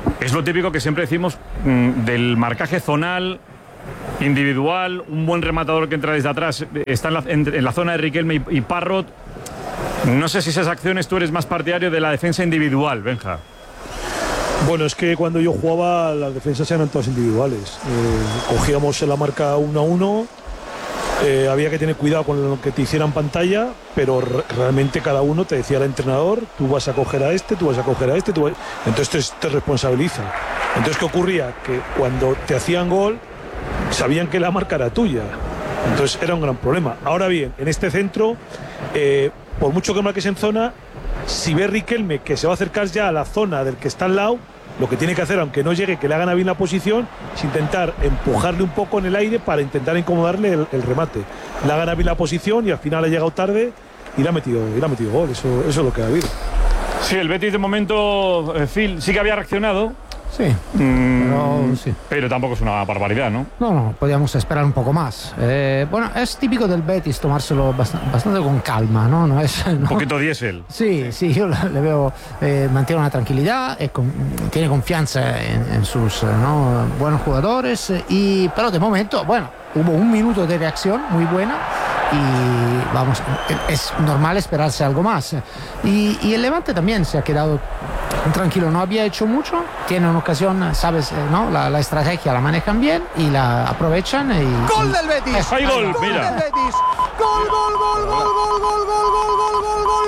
es lo típico que siempre decimos mmm, del marcaje zonal, individual, un buen rematador que entra desde atrás, está en la, en, en la zona de Riquelme y, y Parrot. No sé si esas acciones tú eres más partidario de la defensa individual, Benja.
Bueno, es que cuando yo jugaba las defensas eran todas individuales. Eh, cogíamos la marca uno a uno, eh, había que tener cuidado con lo que te hicieran pantalla, pero re realmente cada uno te decía el entrenador, tú vas a coger a este, tú vas a coger a este, tú vas... entonces te, te responsabiliza. Entonces, ¿qué ocurría? Que cuando te hacían gol, sabían que la marca era tuya. Entonces era un gran problema. Ahora bien, en este centro, eh, por mucho que marques en zona, si ve Riquelme que se va a acercar ya a la zona del que está al lado, lo que tiene que hacer, aunque no llegue, que le hagan a bien la posición, es intentar empujarle un poco en el aire para intentar incomodarle el, el remate. Le hagan a bien la posición y al final ha llegado tarde y le ha metido, y le ha metido gol. Eso, eso es lo que ha habido.
Sí, el Betis de momento, eh, Phil, sí que había reaccionado.
Sí,
mm,
pero, sí.
Pero tampoco es una barbaridad, ¿no?
No, no, podíamos esperar un poco más. Eh, bueno, es típico del Betis tomárselo bastante, bastante con calma, ¿no? No es, ¿no?
Un poquito diésel.
Sí, sí, yo le veo, eh, mantiene una tranquilidad, eh, con, tiene confianza en, en sus ¿no? buenos jugadores, y, pero de momento, bueno, hubo un minuto de reacción muy buena. Y vamos, es normal esperarse algo más. Y, y el Levante también se ha quedado tranquilo, no había hecho mucho, tiene una ocasión, sabes, ¿no? La, la estrategia la manejan bien y la aprovechan. Y,
¡Gol
y,
del Betis!
Es,
¡Hay gol!
¡Gol
Mira.
del Betis! ¡Gol, gol, gol, gol, gol, gol, gol, gol, gol, gol, gol!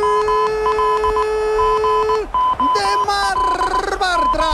¡De Mar Bartra!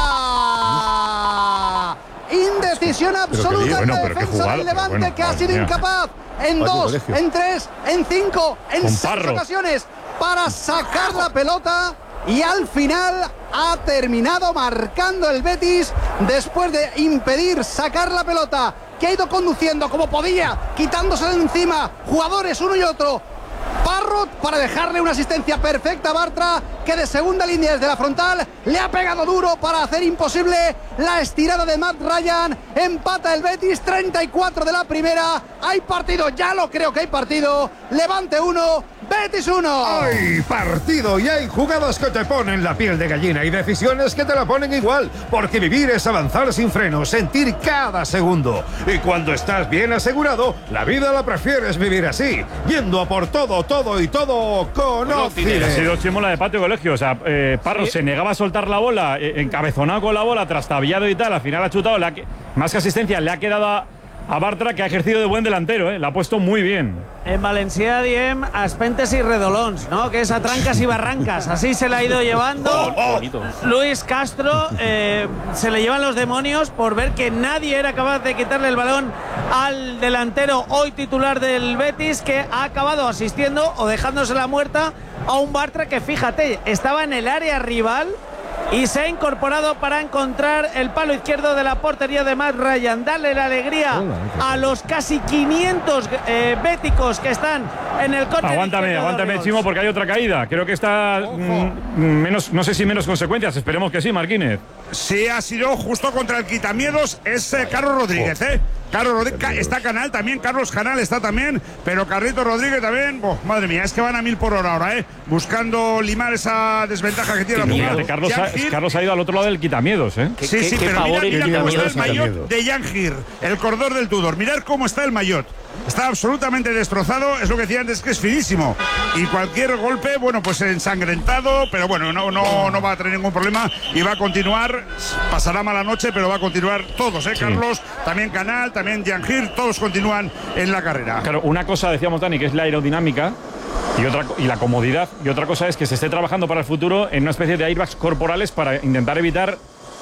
Indecisión absoluta
bueno,
en la
pero qué
defensa
jugada,
del Levante,
pero bueno,
que ha sido
mía.
incapaz en
Vaya
dos,
colegio.
en tres, en cinco, en
Con
seis
Parro.
ocasiones para sacar la pelota, y al final ha terminado marcando el Betis después de impedir sacar la pelota, que ha ido conduciendo como podía, quitándose de encima jugadores uno y otro. Parrot para dejarle una asistencia perfecta a Bartra, que de segunda línea desde la frontal le ha pegado duro para hacer imposible la estirada de Matt Ryan. Empata el Betis, treinta y cuatro de la primera. Hay partido, ya lo creo que hay partido. Levante uno, Betis uno.
¡Hay partido! Y hay jugadas que te ponen la piel de gallina y decisiones que te la ponen igual. Porque vivir es avanzar sin freno, sentir cada segundo. Y cuando estás bien asegurado, la vida la prefieres vivir así, yendo a por todo, todo y todo con
Ha
Ocide.
sido chimola de patio colegio. O sea, eh, Parro
Sí.
se negaba a soltar la bola, eh, encabezonado con la bola, trastabillado y tal. Al final ha chutado, le ha que- más que asistencia, le ha quedado a, a Bartra, que ha ejercido de buen delantero, ¿eh? La ha puesto muy bien.
En Valencia diem Aspentes y Redolons, ¿no? Que es a trancas y barrancas. Así se la ha ido llevando Luis Castro. Eh, se le llevan los demonios por ver que nadie era capaz de quitarle el balón al delantero hoy titular del Betis, que ha acabado asistiendo o dejándose la muerta a un Bartra que, fíjate, estaba en el área rival y se ha incorporado para encontrar el palo izquierdo de la portería de Matt Ryan. Darle la alegría a los casi quinientos eh, béticos que están en el córner.
Aguántame,
izquierdo de
aguántame,
Oriols.
Chimo, porque hay otra caída. Creo que está mm, menos, no sé si menos consecuencias. Esperemos que sí, Marquínez.
Sí, ha sido justo contra el quitamiedos, es eh, Carlos Rodríguez, ¿eh? Carlos Rodríguez, Ca- está Canal también, Carlos Canal está también, pero Carlito Rodríguez también, oh, madre mía, es que van a mil por hora ahora, ¿eh? Buscando limar esa desventaja que tiene la
Fíjate, Carlos, ha,
Jan Gil-
Carlos ha ido al otro lado del quitamiedos, ¿eh?
Sí, sí, pero mira, mira cómo está el maillot de Yangir, el corredor del Tudor. Mirad cómo está el maillot. Está absolutamente destrozado, es lo que decía antes, que es finísimo. Y cualquier golpe, bueno, pues ensangrentado, pero bueno, no, no, no va a tener ningún problema y va a continuar. Pasará mala noche, pero va a continuar todos, ¿eh?
Sí.
Carlos, también Canal, también Yangir, todos continúan en la carrera.
Claro, una cosa decíamos, Dani, que es la aerodinámica y otra y la comodidad, y otra cosa es que se esté trabajando para el futuro en una especie de airbags corporales para intentar evitar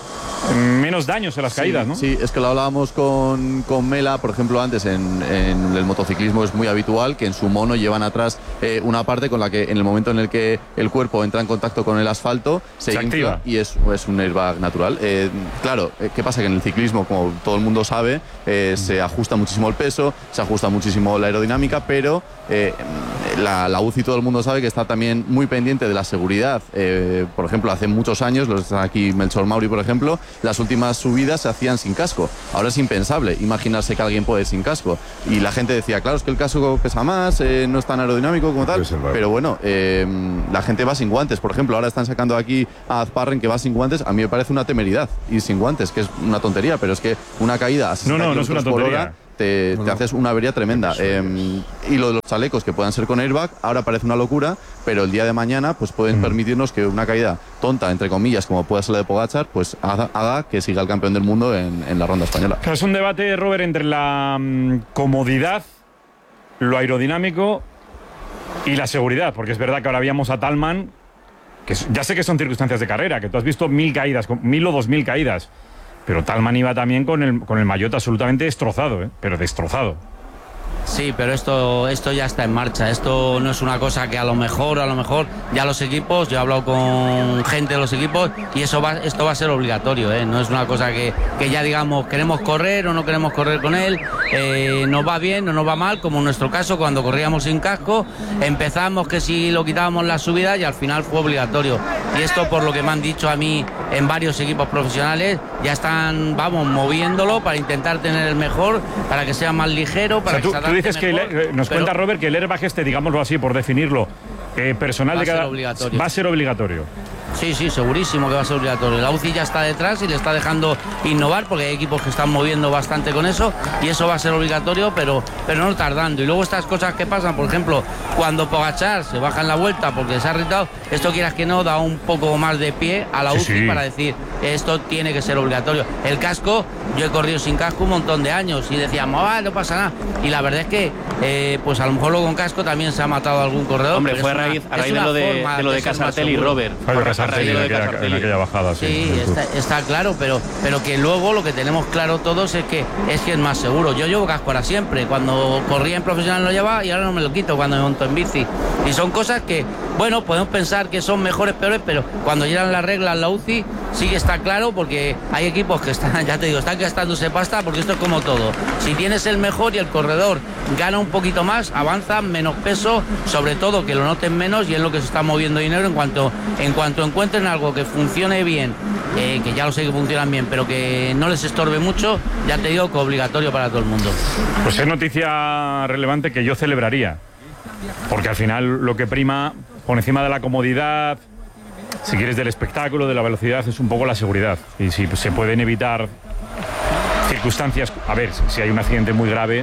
menos daños en las
Sí,
caídas, ¿no?
Sí, es que lo hablábamos con, con Mela, por ejemplo, antes en, en el motociclismo es muy habitual que en su mono llevan atrás eh, una parte con la que en el momento en el que el cuerpo entra en contacto con el asfalto se,
Se
infla
activa.
y es, es un airbag natural. Eh, claro, eh, ¿qué pasa? Que en el ciclismo, como todo el mundo sabe, eh, se ajusta muchísimo el peso, se ajusta muchísimo la aerodinámica, pero eh, la, la U C I todo el mundo sabe que está también muy pendiente de la seguridad. Eh, por ejemplo, hace muchos años, los están aquí Melchor Mauri, por ejemplo, las últimas subidas se hacían sin casco. Ahora es impensable imaginarse que alguien puede ir sin casco. Y la gente decía, claro, es que el casco pesa más, eh, no es tan aerodinámico como tal. Pero bueno, eh, la gente va sin guantes. Por ejemplo, ahora están sacando aquí a Azparren que va sin guantes. A mí me parece una temeridad ir sin guantes, que es una tontería, pero es que una caída a
no, no, no es una tontería.
Te, te haces una avería tremenda. Eh, y lo de los chalecos que puedan ser con airbag, ahora parece una locura, pero el día de mañana pues pueden mm. permitirnos que una caída tonta, entre comillas, como pueda ser la de Pogačar, pues haga, haga que siga el campeón del mundo en, en la ronda española.
Es un debate, Robert, entre la um, comodidad, lo aerodinámico y la seguridad, porque es verdad que ahora habíamos a Talman, que ya sé que son circunstancias de carrera, que tú has visto mil caídas, mil o dos mil caídas, pero Talman iba también con el, con el maillot absolutamente destrozado, ¿eh? Pero destrozado.
Sí, pero esto, esto ya está en marcha. Esto no es una cosa que a lo mejor, a lo mejor ya los equipos, yo he hablado con gente de los equipos y eso va, esto va a ser obligatorio, ¿eh? No es una cosa que, que ya digamos queremos correr o no queremos correr con él, eh, nos va bien o nos va mal, como en nuestro caso cuando corríamos sin casco, empezamos que si lo quitábamos la subida y al final fue obligatorio. Y esto por lo que me han dicho a mí en varios equipos profesionales, ya están, vamos, moviéndolo para intentar tener el mejor, para que sea más ligero, para
o sea, tú,
que
tú dices mejor, que el, nos pero, cuenta Robert que el airbag este, digámoslo así, por definirlo, eh, personal de cada va a ser obligatorio.
Sí, sí, segurísimo que va a ser obligatorio. La U C I ya está detrás y le está dejando innovar porque hay equipos que están moviendo bastante con eso y eso va a ser obligatorio, pero, pero no tardando. Y luego estas cosas que pasan, por ejemplo, cuando Pogačar se baja en la vuelta porque se ha irritado, esto quieras que no, da un poco más de pie a la U C I sí, sí. para decir, esto tiene que ser obligatorio. El casco, yo he corrido sin casco un montón de años y decíamos, ah, no pasa nada. Y la verdad es que, eh, pues a lo mejor luego con casco también se ha matado algún corredor.
Hombre, fue a raíz, una, a raíz de lo de, de, lo de, de Casartel y Robert.
En aquella, en aquella bajada, sí.
Sí, está, está claro, pero, pero que luego lo que tenemos claro todos es que es que es más seguro. Yo llevo casco ahora siempre. Cuando corría en profesional lo llevaba y ahora no me lo quito cuando me monto en bici. Y son cosas que, bueno, podemos pensar que son mejores, peores, pero cuando llegan las reglas la U C I sí que está claro porque hay equipos que están, ya te digo, están gastándose pasta porque esto es como todo. Si tienes el mejor y el corredor gana un poquito más, avanza menos peso, sobre todo que lo noten menos y es lo que se está moviendo dinero en cuanto, en cuanto encuentren algo que funcione bien, eh, que ya lo sé que funcionan bien, pero que no les estorbe mucho, ya te digo que obligatorio para todo el mundo.
Pues es noticia relevante que yo celebraría, porque al final lo que prima por encima de la comodidad, si quieres, del espectáculo, de la velocidad, es un poco la seguridad. Y si se pueden evitar circunstancias, a ver, si hay un accidente muy grave,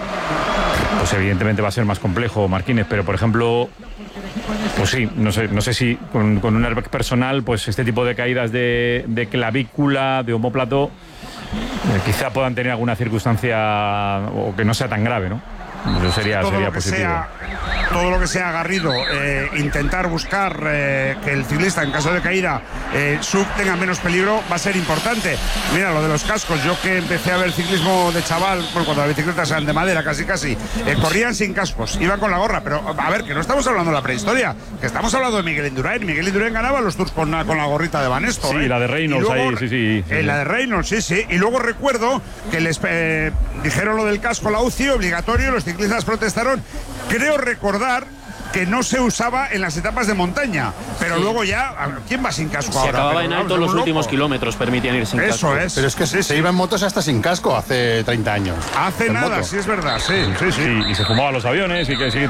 pues evidentemente va a ser más complejo, Marquínez, pero por ejemplo, pues sí, no sé, no sé si con, con un airbag personal, pues este tipo de caídas de, de clavícula, de omóplato, eh, quizá puedan tener alguna circunstancia o que no sea tan grave, ¿no? Eso sería,
todo
sería
lo que
positivo.
Sea, todo lo que sea Garrido, eh, intentar buscar eh, que el ciclista en caso de caída eh, sub tenga menos peligro, va a ser importante. Mira, lo de los cascos, yo que empecé a ver ciclismo de chaval, bueno, cuando las bicicletas eran de madera casi casi, eh, corrían sin cascos, iban con la gorra, pero a ver, que no estamos hablando de la prehistoria, que estamos hablando de Miguel Indurain. Miguel Indurain ganaba los Tours con, con la gorrita de Banesto.
Sí,
¿eh?
la de Reynolds luego, ahí, sí, sí. sí.
Eh, la de Reynolds, sí, sí. Y luego recuerdo que les eh, dijeron lo del casco, la U C I, obligatorio, los ciclistas protestaron. Creo recordar que no se usaba en las etapas de montaña, pero sí. luego ya, ¿quién va sin casco
se
ahora?
Se acababa
pero,
en alto los loco. últimos kilómetros, permitían ir sin
Eso
casco.
Eso es.
Pero es que sí, se iba en motos hasta sin casco hace treinta años.
Hace nada, moto. sí es verdad, sí, sí, sí.
sí y se fumaban los aviones y que sí.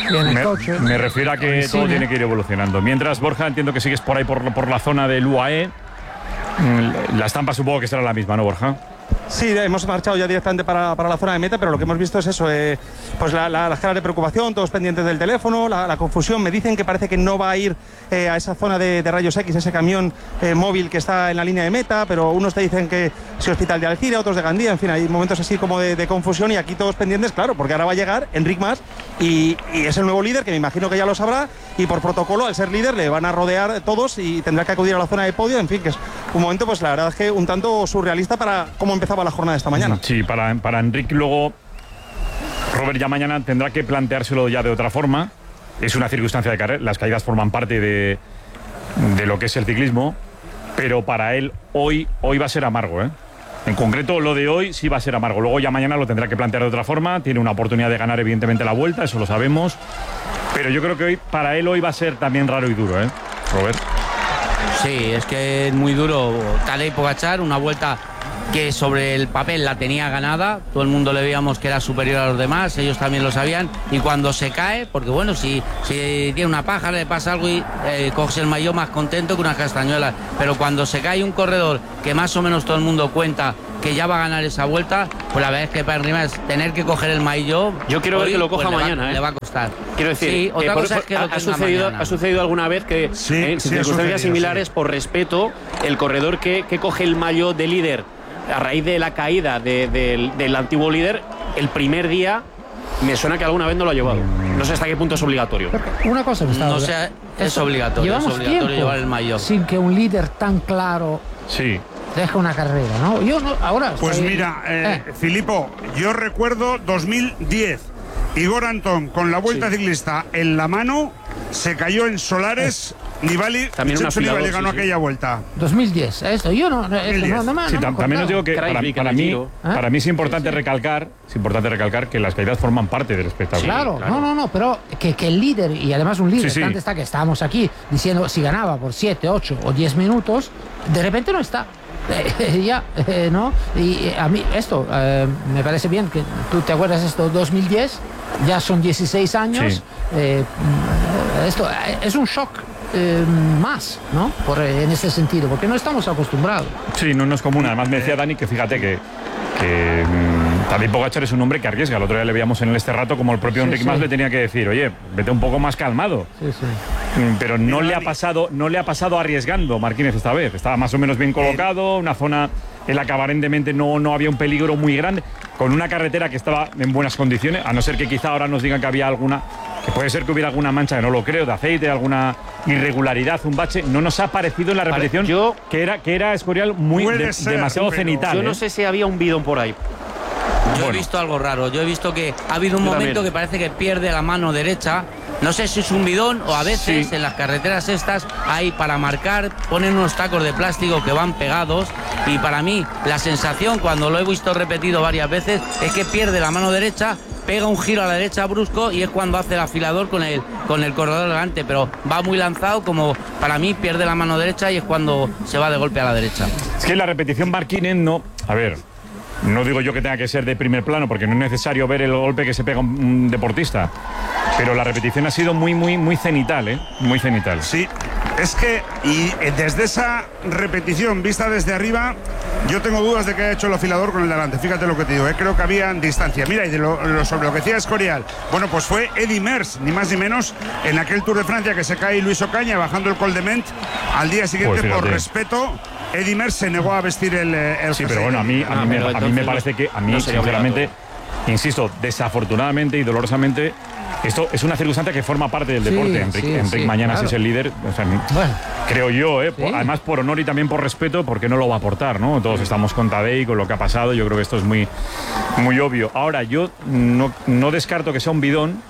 Me, me refiero a que sí, todo sí. tiene que ir evolucionando. Mientras, Borja, entiendo que sigues por ahí por, por la zona del U A E. La estampa supongo que será la misma, ¿no, Borja?
Sí, hemos marchado ya directamente para, para la zona de meta, pero lo que hemos visto es eso, eh, pues la, la, las caras de preocupación, todos pendientes del teléfono, la, la confusión. Me dicen que parece que no va a ir eh, a esa zona de, de rayos X, ese camión eh, móvil que está en la línea de meta, pero unos te dicen que es Hospital de Alcira, otros de Gandía, en fin, hay momentos así como de, de confusión y aquí todos pendientes, claro, porque ahora va a llegar Enric Mas y, y es el nuevo líder, que me imagino que ya lo sabrá, y por protocolo, al ser líder, le van a rodear todos y tendrá que acudir a la zona de podio, en fin, que es un momento, pues la verdad es que un tanto surrealista para cómo empezaba la jornada de esta mañana.
Sí, para, para Enric luego, Robert ya mañana tendrá que planteárselo ya de otra forma. Es una circunstancia de carrera, las caídas forman parte de, de lo que es el ciclismo, pero para él hoy, hoy va a ser amargo, ¿eh? En concreto, lo de hoy sí va a ser amargo. Luego ya mañana lo tendrá que plantear de otra forma. Tiene una oportunidad de ganar, evidentemente, la Vuelta, eso lo sabemos. Pero yo creo que hoy, para él hoy va a ser también raro y duro, ¿eh, Robert?
Sí, es que es muy duro. Tadej Pogačar, una vuelta que sobre el papel la tenía ganada, todo el mundo le veíamos que era superior a los demás, ellos también lo sabían, y cuando se cae, porque bueno, si, si tiene una paja, le pasa algo y eh, coges el maillot más contento que unas castañuelas, pero cuando se cae un corredor que más o menos todo el mundo cuenta que ya va a ganar esa vuelta, pues la verdad es que para arriba es tener que coger el maillot.
Yo quiero ver que lo coja
pues
mañana,
le va,
¿eh?
le va a costar.
Quiero decir,
sí, otra
eh, por,
cosa
por,
es que
ha,
lo
ha,
tenga
sucedido,
mañana.
ha sucedido alguna vez que
sí,
en
sí,
circunstancias
sucedido,
similares,
sí.
por respeto, el corredor que, que coge el maillot de líder a raíz de la caída de, de, del, del antiguo líder, el primer día me suena que alguna vez no lo ha llevado. No sé hasta qué punto es obligatorio.
Una cosa que está
No sea, es obligatorio,
Llevamos
es obligatorio
tiempo
llevar el maillot.
sin que un líder tan claro
sí.
deje una carrera, ¿no? Yo no, ahora.
Pues
estoy-
mira, eh,
eh.
Filipo, yo recuerdo dos mil diez. Igor Antón con la Vuelta
Sí.
Ciclista en la mano se cayó en Solares. Nibali,
También un
Vincenzo Nibali
afilador,
ganó
sí, sí.
aquella vuelta.
dos mil diez, esto. Yo no. Esto, no, no, no,
Sí,
no me
tam- también os digo que para,
Craig,
para
el
mí,
Giro.
para mí es importante recalcar, es importante recalcar que las caídas forman parte del espectáculo.
Claro,
claro.
no, no, no, pero que, que el líder, y además un líder,
Sí, sí.
que antes está que estábamos aquí diciendo si ganaba por siete, ocho o diez minutos, de repente no está. Eh, ya, eh, ¿no? Y eh, a mí esto, eh, me parece bien que tú te acuerdas esto, dos mil diez, ya son dieciséis años,
Sí.
eh, esto eh, es un shock eh, más, ¿no? Por, eh, en ese sentido, porque no estamos acostumbrados.
Sí, no, no es común. Además me decía Dani que fíjate que, que mm, Tadej Pogačar es un hombre que arriesga. El otro día le veíamos en el este rato como el propio
Sí,
Enric
sí.
Mas le tenía que decir, oye, vete un poco más calmado.
Sí, sí.
Mm, Pero no le ha pasado, no le ha pasado arriesgando Marquínez esta vez. Estaba más o menos bien colocado, una zona en la que aparentemente no, no había un peligro muy grande, con una carretera que estaba en buenas condiciones, a no ser que quizá ahora nos digan que había alguna, que puede ser que hubiera alguna mancha, que no lo creo, de aceite, alguna irregularidad, un bache. No nos ha parecido en la repetición
yo-
que era que era Escorial muy
Puede
de-
ser,
demasiado
pero
cenital.
Yo no
¿eh?
sé si había un bidón por ahí.
Yo
Bueno.
he visto algo raro. Yo he visto que ha habido un
Yo
momento
también.
que parece que pierde la mano derecha. No sé si es un bidón o a veces
Sí.
en las carreteras estas hay para marcar, ponen unos tacos de plástico que van pegados. Y para mí la sensación, cuando lo he visto repetido varias veces, es que pierde la mano derecha, pega un giro a la derecha brusco y es cuando hace el afilador con el, con el corredor delante. Pero va muy lanzado, como para mí pierde la mano derecha y es cuando se va de golpe a la derecha.
Es que la repetición Marquínez no. A ver, no digo yo que tenga que ser de primer plano, porque no es necesario ver el golpe que se pega un, un deportista. Pero la repetición ha sido muy, muy, muy cenital, ¿eh? Muy cenital.
Sí, es que y eh, desde esa repetición vista desde arriba, yo tengo dudas de que haya hecho el afilador con el delante. Fíjate lo que te digo, ¿eh? Creo que había distancia. Mira, y de lo, lo- sobre lo que decía Escorial, bueno, pues fue Eddy Merckx, ni más ni menos, en aquel Tour de Francia que se cae Luis Ocaña bajando el Col de Ment. Al día siguiente,
Pues
por
fíjate.
respeto, Eddy Merckx se negó a vestir el, eh, el
Sí,
jersey.
pero bueno, a mí, a
Ah,
mí, me,
pero
a mí me
entonces
parece
no-
que, a mí,
no sería
sinceramente, insisto, desafortunadamente y dolorosamente, esto es una circunstancia que forma parte del
Sí,
deporte. Enric,
sí,
Enric
sí,
mañana
claro.
si es el líder, o sea,
Bueno.
creo yo, ¿eh?
Sí.
Por- además por honor y también por respeto, porque no lo va a aportar, ¿no? Todos estamos con Tadej, con lo que ha pasado, yo creo que esto es muy, muy obvio. Ahora, yo no, no descarto que sea un bidón,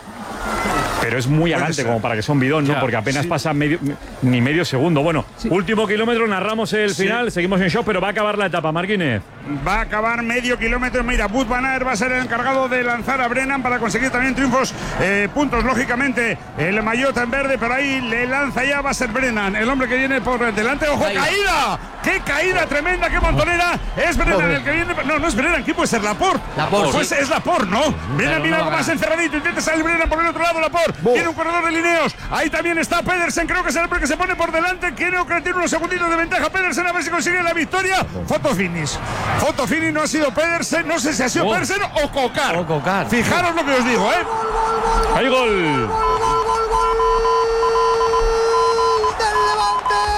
pero es muy
Puede
adelante
ser.
como para que sea un bidón, ¿no?
Ya,
Porque apenas
sí.
pasa medio, ni medio segundo. Bueno,
Sí.
último kilómetro, narramos el
Sí.
final, seguimos en shock, pero va a acabar la etapa, Marquínez.
Va a acabar medio kilómetro. Mira, Wout van Aert va a ser el encargado de lanzar a Brennan para conseguir también triunfos, eh, puntos, lógicamente. El maillot en verde, pero ahí le lanza ya, va a ser Brennan, el hombre que viene por delante. ¡Ojo,
Caída.
caída! ¡Qué caída tremenda, qué montonera! Es Brennan el que viene. No, no es Brennan, ¿quién puede ser? Laporte.
Laporte,
Pues
sí.
es Laporte, ¿no? Brennan
no
viene
va
algo
a
más
ganar.
encerradito. Intenta salir Brennan por el otro lado, Laporte. Tiene un corredor de lineos. Ahí también está Pedersen, creo que es el hombre que se pone por delante. Creo que tiene unos segunditos de ventaja Pedersen, a ver si consigue la victoria. Foto finish. Foto finish, no ha sido Pedersen, no sé si ha sido
Oh.
Pedersen o Cocar.
O Cocar.
Fijaros lo que os digo, ¿eh?
¡Hay gol!
del Levante.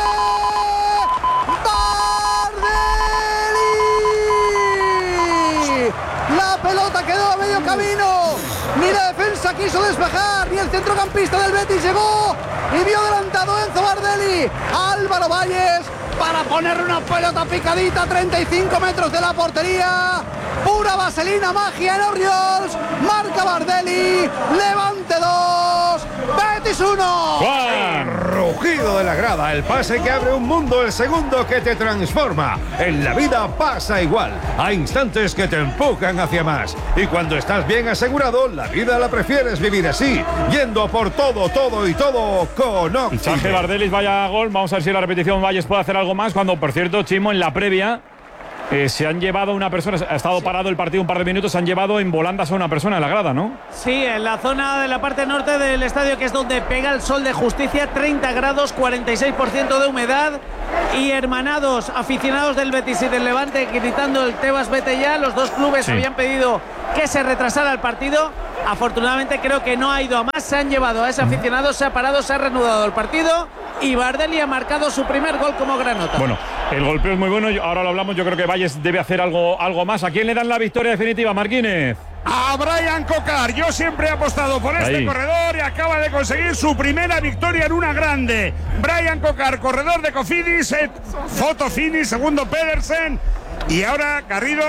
Bardelli. La pelota quedó a medio camino. Ni la defensa quiso despejar, ni el centrocampista del Betis llegó y vio adelantado Enzo Bardelli. Álvaro Valles para ponerle una pelota picadita a treinta y cinco metros de la portería. Pura vaselina, magia en Oriols. Marca Bardelli. Levante dos. Betis uno.
¡Juan!
Rugido de la grada, el pase que abre un mundo, el segundo que te transforma. En la vida pasa igual. Hay instantes que te empujan hacia más. Y cuando estás bien asegurado, la vida la prefieres vivir así, yendo por todo, todo y todo con Oxide.
Sánchez Bardelis, vaya gol. Vamos a ver si en la repetición Valles puede hacer algo más. Cuando, por cierto, Chimo, en la previa eh, se han llevado a una persona, ha estado sí. parado el partido un par de minutos, se han llevado en volandas a una persona en la grada, ¿no?
Sí, en la zona de la parte norte del estadio, que es donde pega el sol de Justicia, treinta grados, cuarenta y seis por ciento de humedad, y hermanados aficionados del Betis y del Levante gritando el Tebas vete ya. Los dos clubes sí. habían pedido que se retrasara el partido. Afortunadamente creo que no ha ido a más, se han llevado a ese aficionado, se ha parado, se ha reanudado el partido y Bardelli ha marcado su primer gol como granota.
Bueno, el golpeo es muy bueno, ahora lo hablamos, yo creo que Valles debe hacer algo, algo más. ¿A quién le dan la victoria definitiva, Marquínez?
A Brian Cocar. Yo siempre he apostado por este
Ahí.
corredor y acaba de conseguir su primera victoria en una grande. Brian Cocar, corredor de Cofidis, eh, Foto Fini, segundo Pedersen. Y ahora Garrido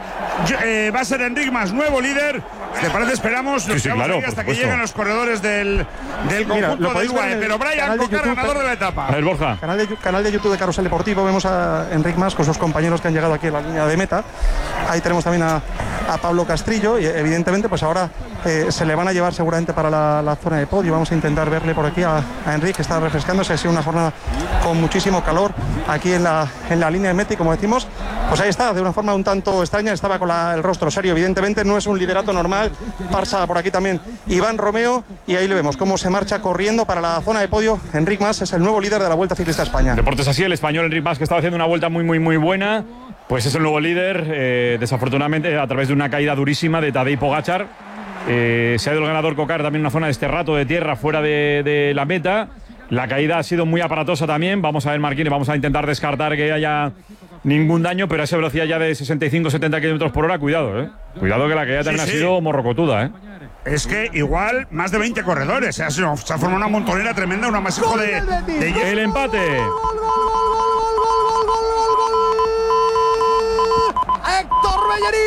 eh, va a ser Enric Mas, nuevo líder. ¿Te parece? Esperamos
sí, sí, claro,
hasta que lleguen los corredores del, del conjunto de U A E. Pero Brian Cocar, ganador de la etapa.
A ver, Borja.
Canal de, canal de YouTube de Carrusel Deportivo. Vemos a Enric Mas con sus compañeros que han llegado aquí a la línea de meta. Ahí tenemos también a, a Pablo Castrillo. Y evidentemente, pues ahora eh, se le van a llevar seguramente para la, la zona de podio. Vamos a intentar verle por aquí a, a Enric, que está refrescándose. Ha sido una jornada con muchísimo calor aquí en la, en la línea de meta. Y como decimos, pues ahí está, de una forma un tanto extraña. Estaba con la, el rostro serio. Evidentemente, no es un liderato normal. Pasa por aquí también Iván Romeo y ahí le vemos cómo se marcha corriendo para la zona de podio. Enric Mas es el nuevo líder de la Vuelta Ciclista a España.
Deportes así, el español Enric Mas, que estaba haciendo una vuelta muy muy muy buena, pues es el nuevo líder, eh, desafortunadamente a través de una caída durísima de Tadej Pogačar. Eh, se ha ido el ganador Cocar también en una zona de este rato de tierra fuera de, de la meta. La caída ha sido muy aparatosa también. Vamos a ver, Marquínez, vamos a intentar descartar que haya ningún daño, pero a esa velocidad ya de sesenta y cinco setenta kilómetros por hora, cuidado, eh. Cuidado que la caída también sí, ha sido sí. morrocotuda, eh.
Es que igual más de veinte corredores. Se ha, se ha formado una montonera tremenda, un amasijo de, de, de...
El empate.
Héctor Bellerín.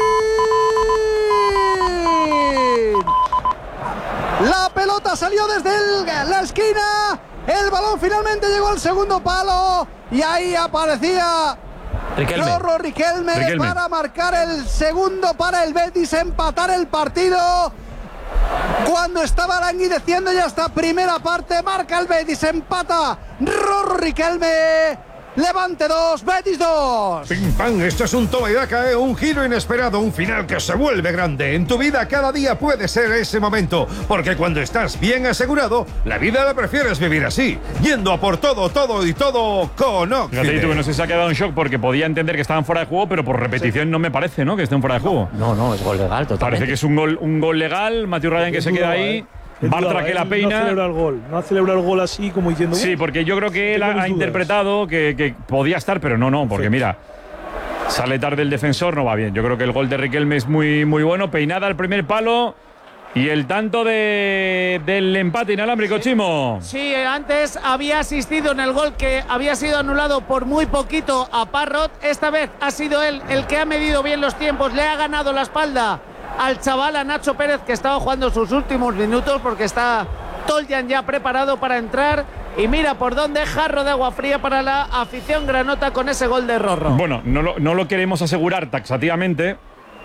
La pelota salió desde el, la esquina. El balón finalmente llegó al segundo palo. Y ahí aparecía
Riquelme.
Rorro Riquelme, Riquelme para marcar el segundo para el Betis, empatar el partido. Cuando estaba languideciendo ya esta primera parte, marca el Betis, empata Rorro Riquelme. Levante dos, Betis dos.
Pim pam, esto es un toma y daca, ¿eh? Un giro inesperado, un final que se vuelve grande. En tu vida cada día puede ser ese momento, porque cuando estás bien asegurado, la vida la prefieres vivir así, yendo a por todo, todo y todo con Oxide.
Fíjate, tú que no sé si se ha quedado en shock porque podía entender que estaban fuera de juego, pero por repetición sí. no me parece, ¿no? Que estén fuera de juego.
No, no, es gol legal, totalmente.
Parece que es un gol, un gol legal. Matthew Ryan que se queda ahí. Bartra que la peina.
No celebra el gol, no celebra el gol así como diciendo.
Sí, porque yo creo que él ha, ha interpretado que, que podía estar, pero no, no, porque sí. mira, sale tarde el defensor, no va bien. Yo creo que el gol de Riquelme es muy, muy bueno. Peinada al primer palo. Y el tanto de, del empate inalámbrico, Chimo.
Sí, antes había asistido en el gol que había sido anulado por muy poquito a Parrot. Esta vez ha sido él el que ha medido bien los tiempos, le ha ganado la espalda al chaval, a Nacho Pérez, que estaba jugando sus últimos minutos porque está Toljan ya preparado para entrar. Y mira por dónde, jarro de agua fría para la afición granota con ese gol de Rorro.
Bueno, no lo, no lo queremos asegurar taxativamente,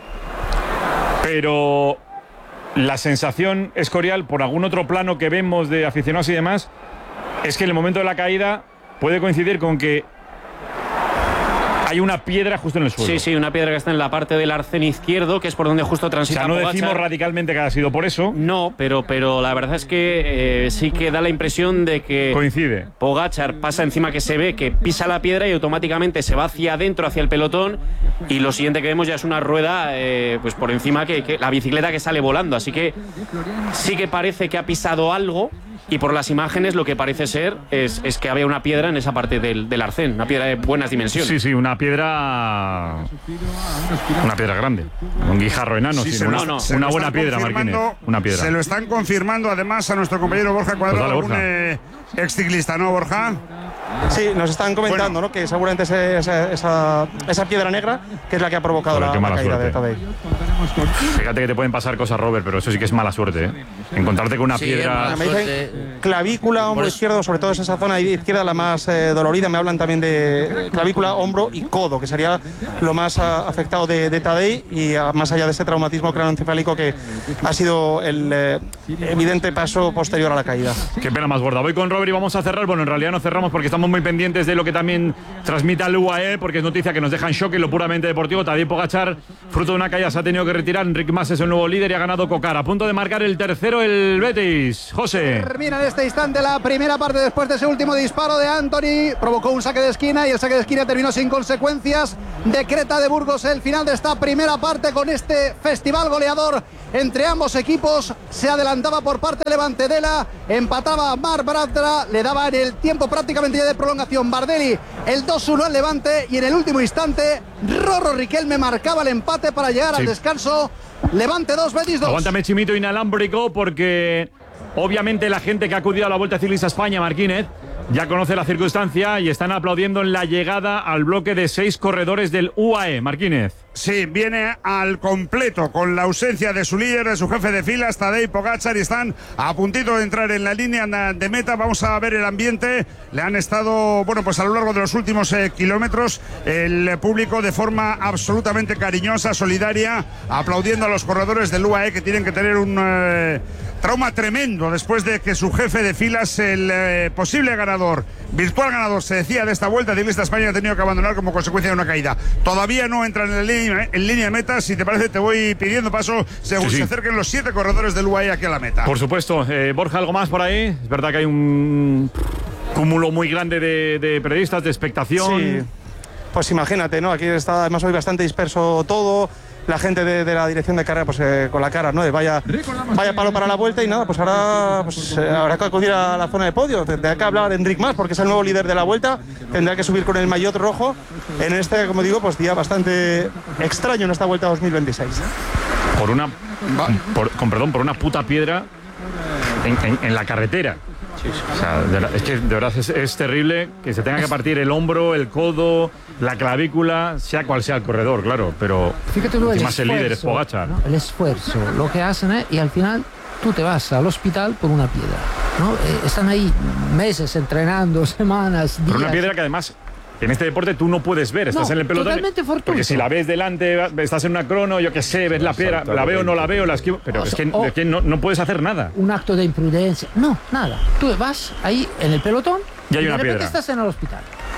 pero la sensación escorial, por algún otro plano que vemos de aficionados y demás, es que en el momento de la caída puede coincidir con que hay una piedra justo en el suelo.
Sí, sí, una piedra que está en la parte del arcén izquierdo, que es por donde justo transita.
O sea, no
Pogačar.
Decimos radicalmente que ha sido por eso.
No, pero, pero la verdad es que eh, sí que da la impresión de que
coincide.
Pogačar pasa encima, que se ve que pisa la piedra y automáticamente se va hacia adentro, hacia el pelotón, y lo siguiente que vemos ya es una rueda eh, pues por encima, que, que la bicicleta que sale volando. Así que sí que parece que ha pisado algo. Y por las imágenes lo que parece ser es, es que había una piedra en esa parte del, del arcén, una piedra de buenas dimensiones.
Sí, sí, una piedra. Una piedra grande. Un guijarro enano, sí, sino una, no, no. una buena piedra, Marquínez. Una piedra.
Se lo están confirmando además a nuestro compañero Borja Cuadrado, pues dale, Borja. Un eh, exciclista, ¿no, Borja?
Sí, nos están comentando, bueno, ¿no? Que seguramente esa, esa, esa piedra negra que es la que ha provocado la, la caída suerte. de Tadej.
Fíjate que te pueden pasar cosas, Robert, pero eso sí que es mala suerte, ¿eh? Encontrarte con una
sí,
piedra...
Me dicen clavícula, hombro izquierdo, sobre todo es esa zona izquierda la más eh, dolorida. Me hablan también de clavícula, hombro y codo, que sería lo más a, afectado de, de Tadej, y a, más allá de ese traumatismo craneoencefálico que ha sido el eh, evidente paso posterior a la caída.
Qué pena más gorda. Voy con Robert y vamos a cerrar. Bueno, en realidad no cerramos porque estamos muy pendientes de lo que también transmita el U A E, porque es noticia que nos deja en shock en lo puramente deportivo. Tadej Pogačar, fruto de una caída, se ha tenido que retirar. Enric Mas es el nuevo líder y ha ganado Cocar. A punto de marcar el tercero el Betis. José.
Termina en este instante la primera parte después de ese último disparo de Anthony. Provocó un saque de esquina y el saque de esquina terminó sin consecuencias. Decreta de Burgos el final de esta primera parte con este festival goleador entre ambos equipos. Se adelantaba por parte de Levante Dela, empataba Marc Bartra, le daba en el tiempo prácticamente ya de prolongación Bardelli el dos uno al Levante, y en el último instante Rorro Riquelme marcaba el empate para llegar sí. al descanso. Levante dos, Betis dos.
Aguántame, chimito inalámbrico, porque obviamente la gente que ha acudido a la Vuelta Ciclista España, Marquínez, ya conoce la circunstancia y están aplaudiendo en la llegada al bloque de seis corredores del U A E. Marquínez.
Sí, viene al completo con la ausencia de su líder, de su jefe de filas, Tadej Pogačar, y están a puntito de entrar en la línea de meta. Vamos a ver el ambiente. Le han estado, bueno, pues a lo largo de los últimos eh, kilómetros, el público de forma absolutamente cariñosa, solidaria, aplaudiendo a los corredores del U A E, que tienen que tener un eh, trauma tremendo después de que su jefe de filas, el eh, posible ganador, virtual ganador, se decía, de esta Vuelta Ciclista España, ha tenido que abandonar como consecuencia de una caída. Todavía no entran en la línea en línea de meta. Si te parece, te voy pidiendo paso según sí, sí. se acerquen los siete corredores del U A E aquí a la meta.
Por supuesto. eh, Borja, ¿algo más por ahí? Es verdad que hay un cúmulo muy grande de, de periodistas, de expectación.
Sí, pues imagínate, ¿no? Aquí está además hoy bastante disperso todo. La gente de, de la dirección de carrera, pues eh, con la cara, ¿no? De vaya, vaya palo para la vuelta, y nada, pues ahora pues, eh, habrá que acudir a la zona de podio. Tendrá que hablar Enric Mas, porque es el nuevo líder de la vuelta. Tendrá que subir con el maillot rojo en este, como digo, pues día bastante extraño en esta Vuelta dos mil veintiséis.
Por una, por, con perdón, por una puta piedra en, en, en la carretera. O sea, de, es que de verdad es, es terrible que se tenga que partir el hombro, el codo, la clavícula, sea cual sea el corredor, claro, pero
fíjate tú,
el, el líder es Pogačar,
¿no? El esfuerzo, lo que hacen es, y al final tú te vas al hospital por una piedra, ¿no? Eh, están ahí meses entrenando, semanas, días.
Por una piedra que además en este deporte tú no puedes ver, estás no, en el pelotón.
Totalmente fortuito.
Porque si la ves delante, estás en una crono, yo qué sé, ves la piedra, la veo o no la veo, la esquivo, pero o es que, o, es que no, no puedes hacer nada.
Un acto de imprudencia, no, nada. Tú vas ahí en el pelotón
y hay
y
una
de repente
piedra.
Estás en el hospital.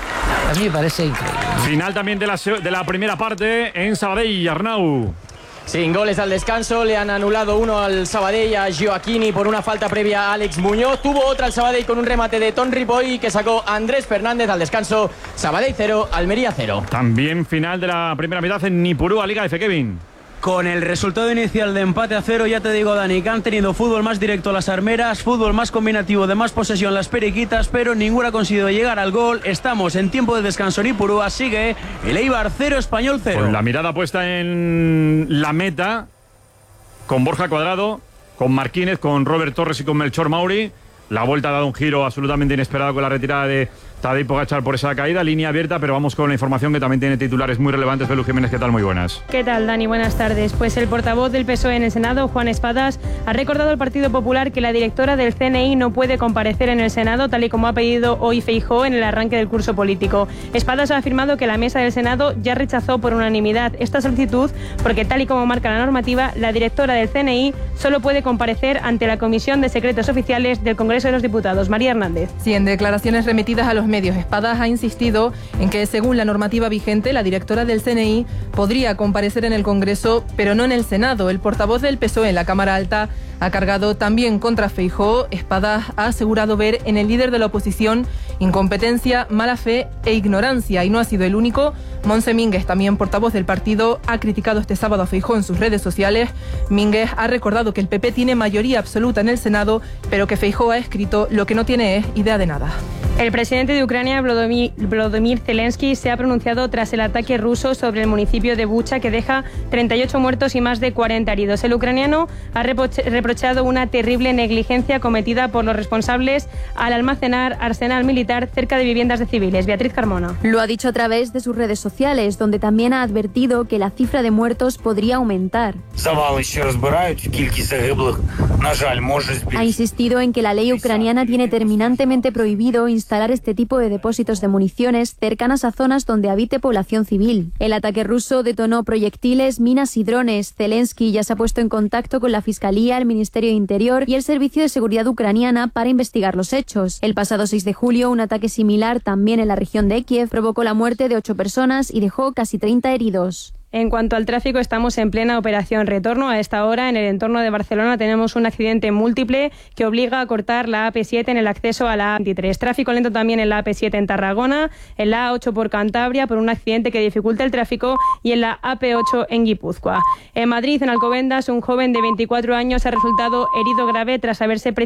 A mí me parece increíble, ¿no?
Final también de la, de la primera parte en Sabadell, Arnau.
Sin goles al descanso, le han anulado uno al Sabadell a Gioacchini por una falta previa a Alex Muñoz. Tuvo otra al Sabadell con un remate de Ton Ripoll que sacó Andrés Fernández al descanso. Sabadell cero, Almería cero.
También final de la primera mitad en Nipurúa, Liga F, Kevin.
Con el resultado inicial de empate a cero, ya te digo, Dani, que han tenido fútbol más directo las armeras, fútbol más combinativo, de más posesión las periquitas, pero ninguna ha conseguido llegar al gol. Estamos en tiempo de descanso en Ipurúa, sigue el Eibar cero, Español cero.
Con la mirada puesta en la meta, con Borja Cuadrado, con Marquínez, con Robert Torres y con Melchor Mauri. La vuelta ha dado un giro absolutamente inesperado con la retirada de Tadej Pogačar por esa caída, línea abierta, pero vamos con la información que también tiene titulares muy relevantes. Belu Jiménez, ¿qué tal? Muy buenas.
¿Qué tal, Dani? Buenas tardes. Pues el portavoz del P S O E en el Senado, Juan Espadas, ha recordado al Partido Popular que la directora del C N I no puede comparecer en el Senado, tal y como ha pedido hoy Feijóo en el arranque del curso político. Espadas ha afirmado que la mesa del Senado ya rechazó por unanimidad esta solicitud porque, tal y como marca la normativa, la directora del C N I solo puede comparecer ante la Comisión de Secretos Oficiales del Congreso de los Diputados. María Hernández.
Sí, en declaraciones remitidas a los medios, Espadas ha insistido en que, según la normativa vigente, la directora del C N I podría comparecer en el Congreso, pero no en el Senado. El portavoz del P S O E en la Cámara Alta ha cargado también contra Feijóo. Espadas ha asegurado ver en el líder de la oposición incompetencia, mala fe e ignorancia, y no ha sido el único. Montse Mínguez, también portavoz del partido, ha criticado este sábado a Feijóo en sus redes sociales. Mínguez ha recordado que el P P tiene mayoría absoluta en el Senado, pero que Feijóo ha escrito: lo que no tiene es idea de nada.
El presidente de Ucrania, Volodymyr, Volodymyr Zelensky, se ha pronunciado tras el ataque ruso sobre el municipio de Bucha, que deja treinta y ocho muertos y más de cuarenta heridos. El ucraniano ha reprochado una terrible negligencia cometida por los responsables al almacenar arsenal militar cerca de viviendas de civiles. Beatriz Carmona.
Lo ha dicho a través de sus redes sociales, donde también ha advertido que la cifra de muertos podría aumentar. Ha insistido en que la ley ucraniana tiene terminantemente prohibido instalar este tipo de depósitos de municiones cercanas a zonas donde habite población civil. El ataque ruso detonó proyectiles, minas y drones. Zelensky ya se ha puesto en contacto con la Fiscalía, el Ministerio de Interior y el Servicio de Seguridad ucraniana para investigar los hechos. El pasado seis de julio, un ataque similar también en la región de Kiev provocó la muerte de ocho personas y dejó casi treinta heridos.
En cuanto al tráfico, estamos en plena operación retorno. A esta hora, en el entorno de Barcelona, tenemos un accidente múltiple que obliga a cortar la A P siete en el acceso a la A veintitrés. Tráfico lento también en la A P siete en Tarragona, en la A ocho por Cantabria por un accidente que dificulta el tráfico y en la A P ocho en Guipúzcoa. En Madrid, en Alcobendas, un joven de veinticuatro años ha resultado herido grave tras haberse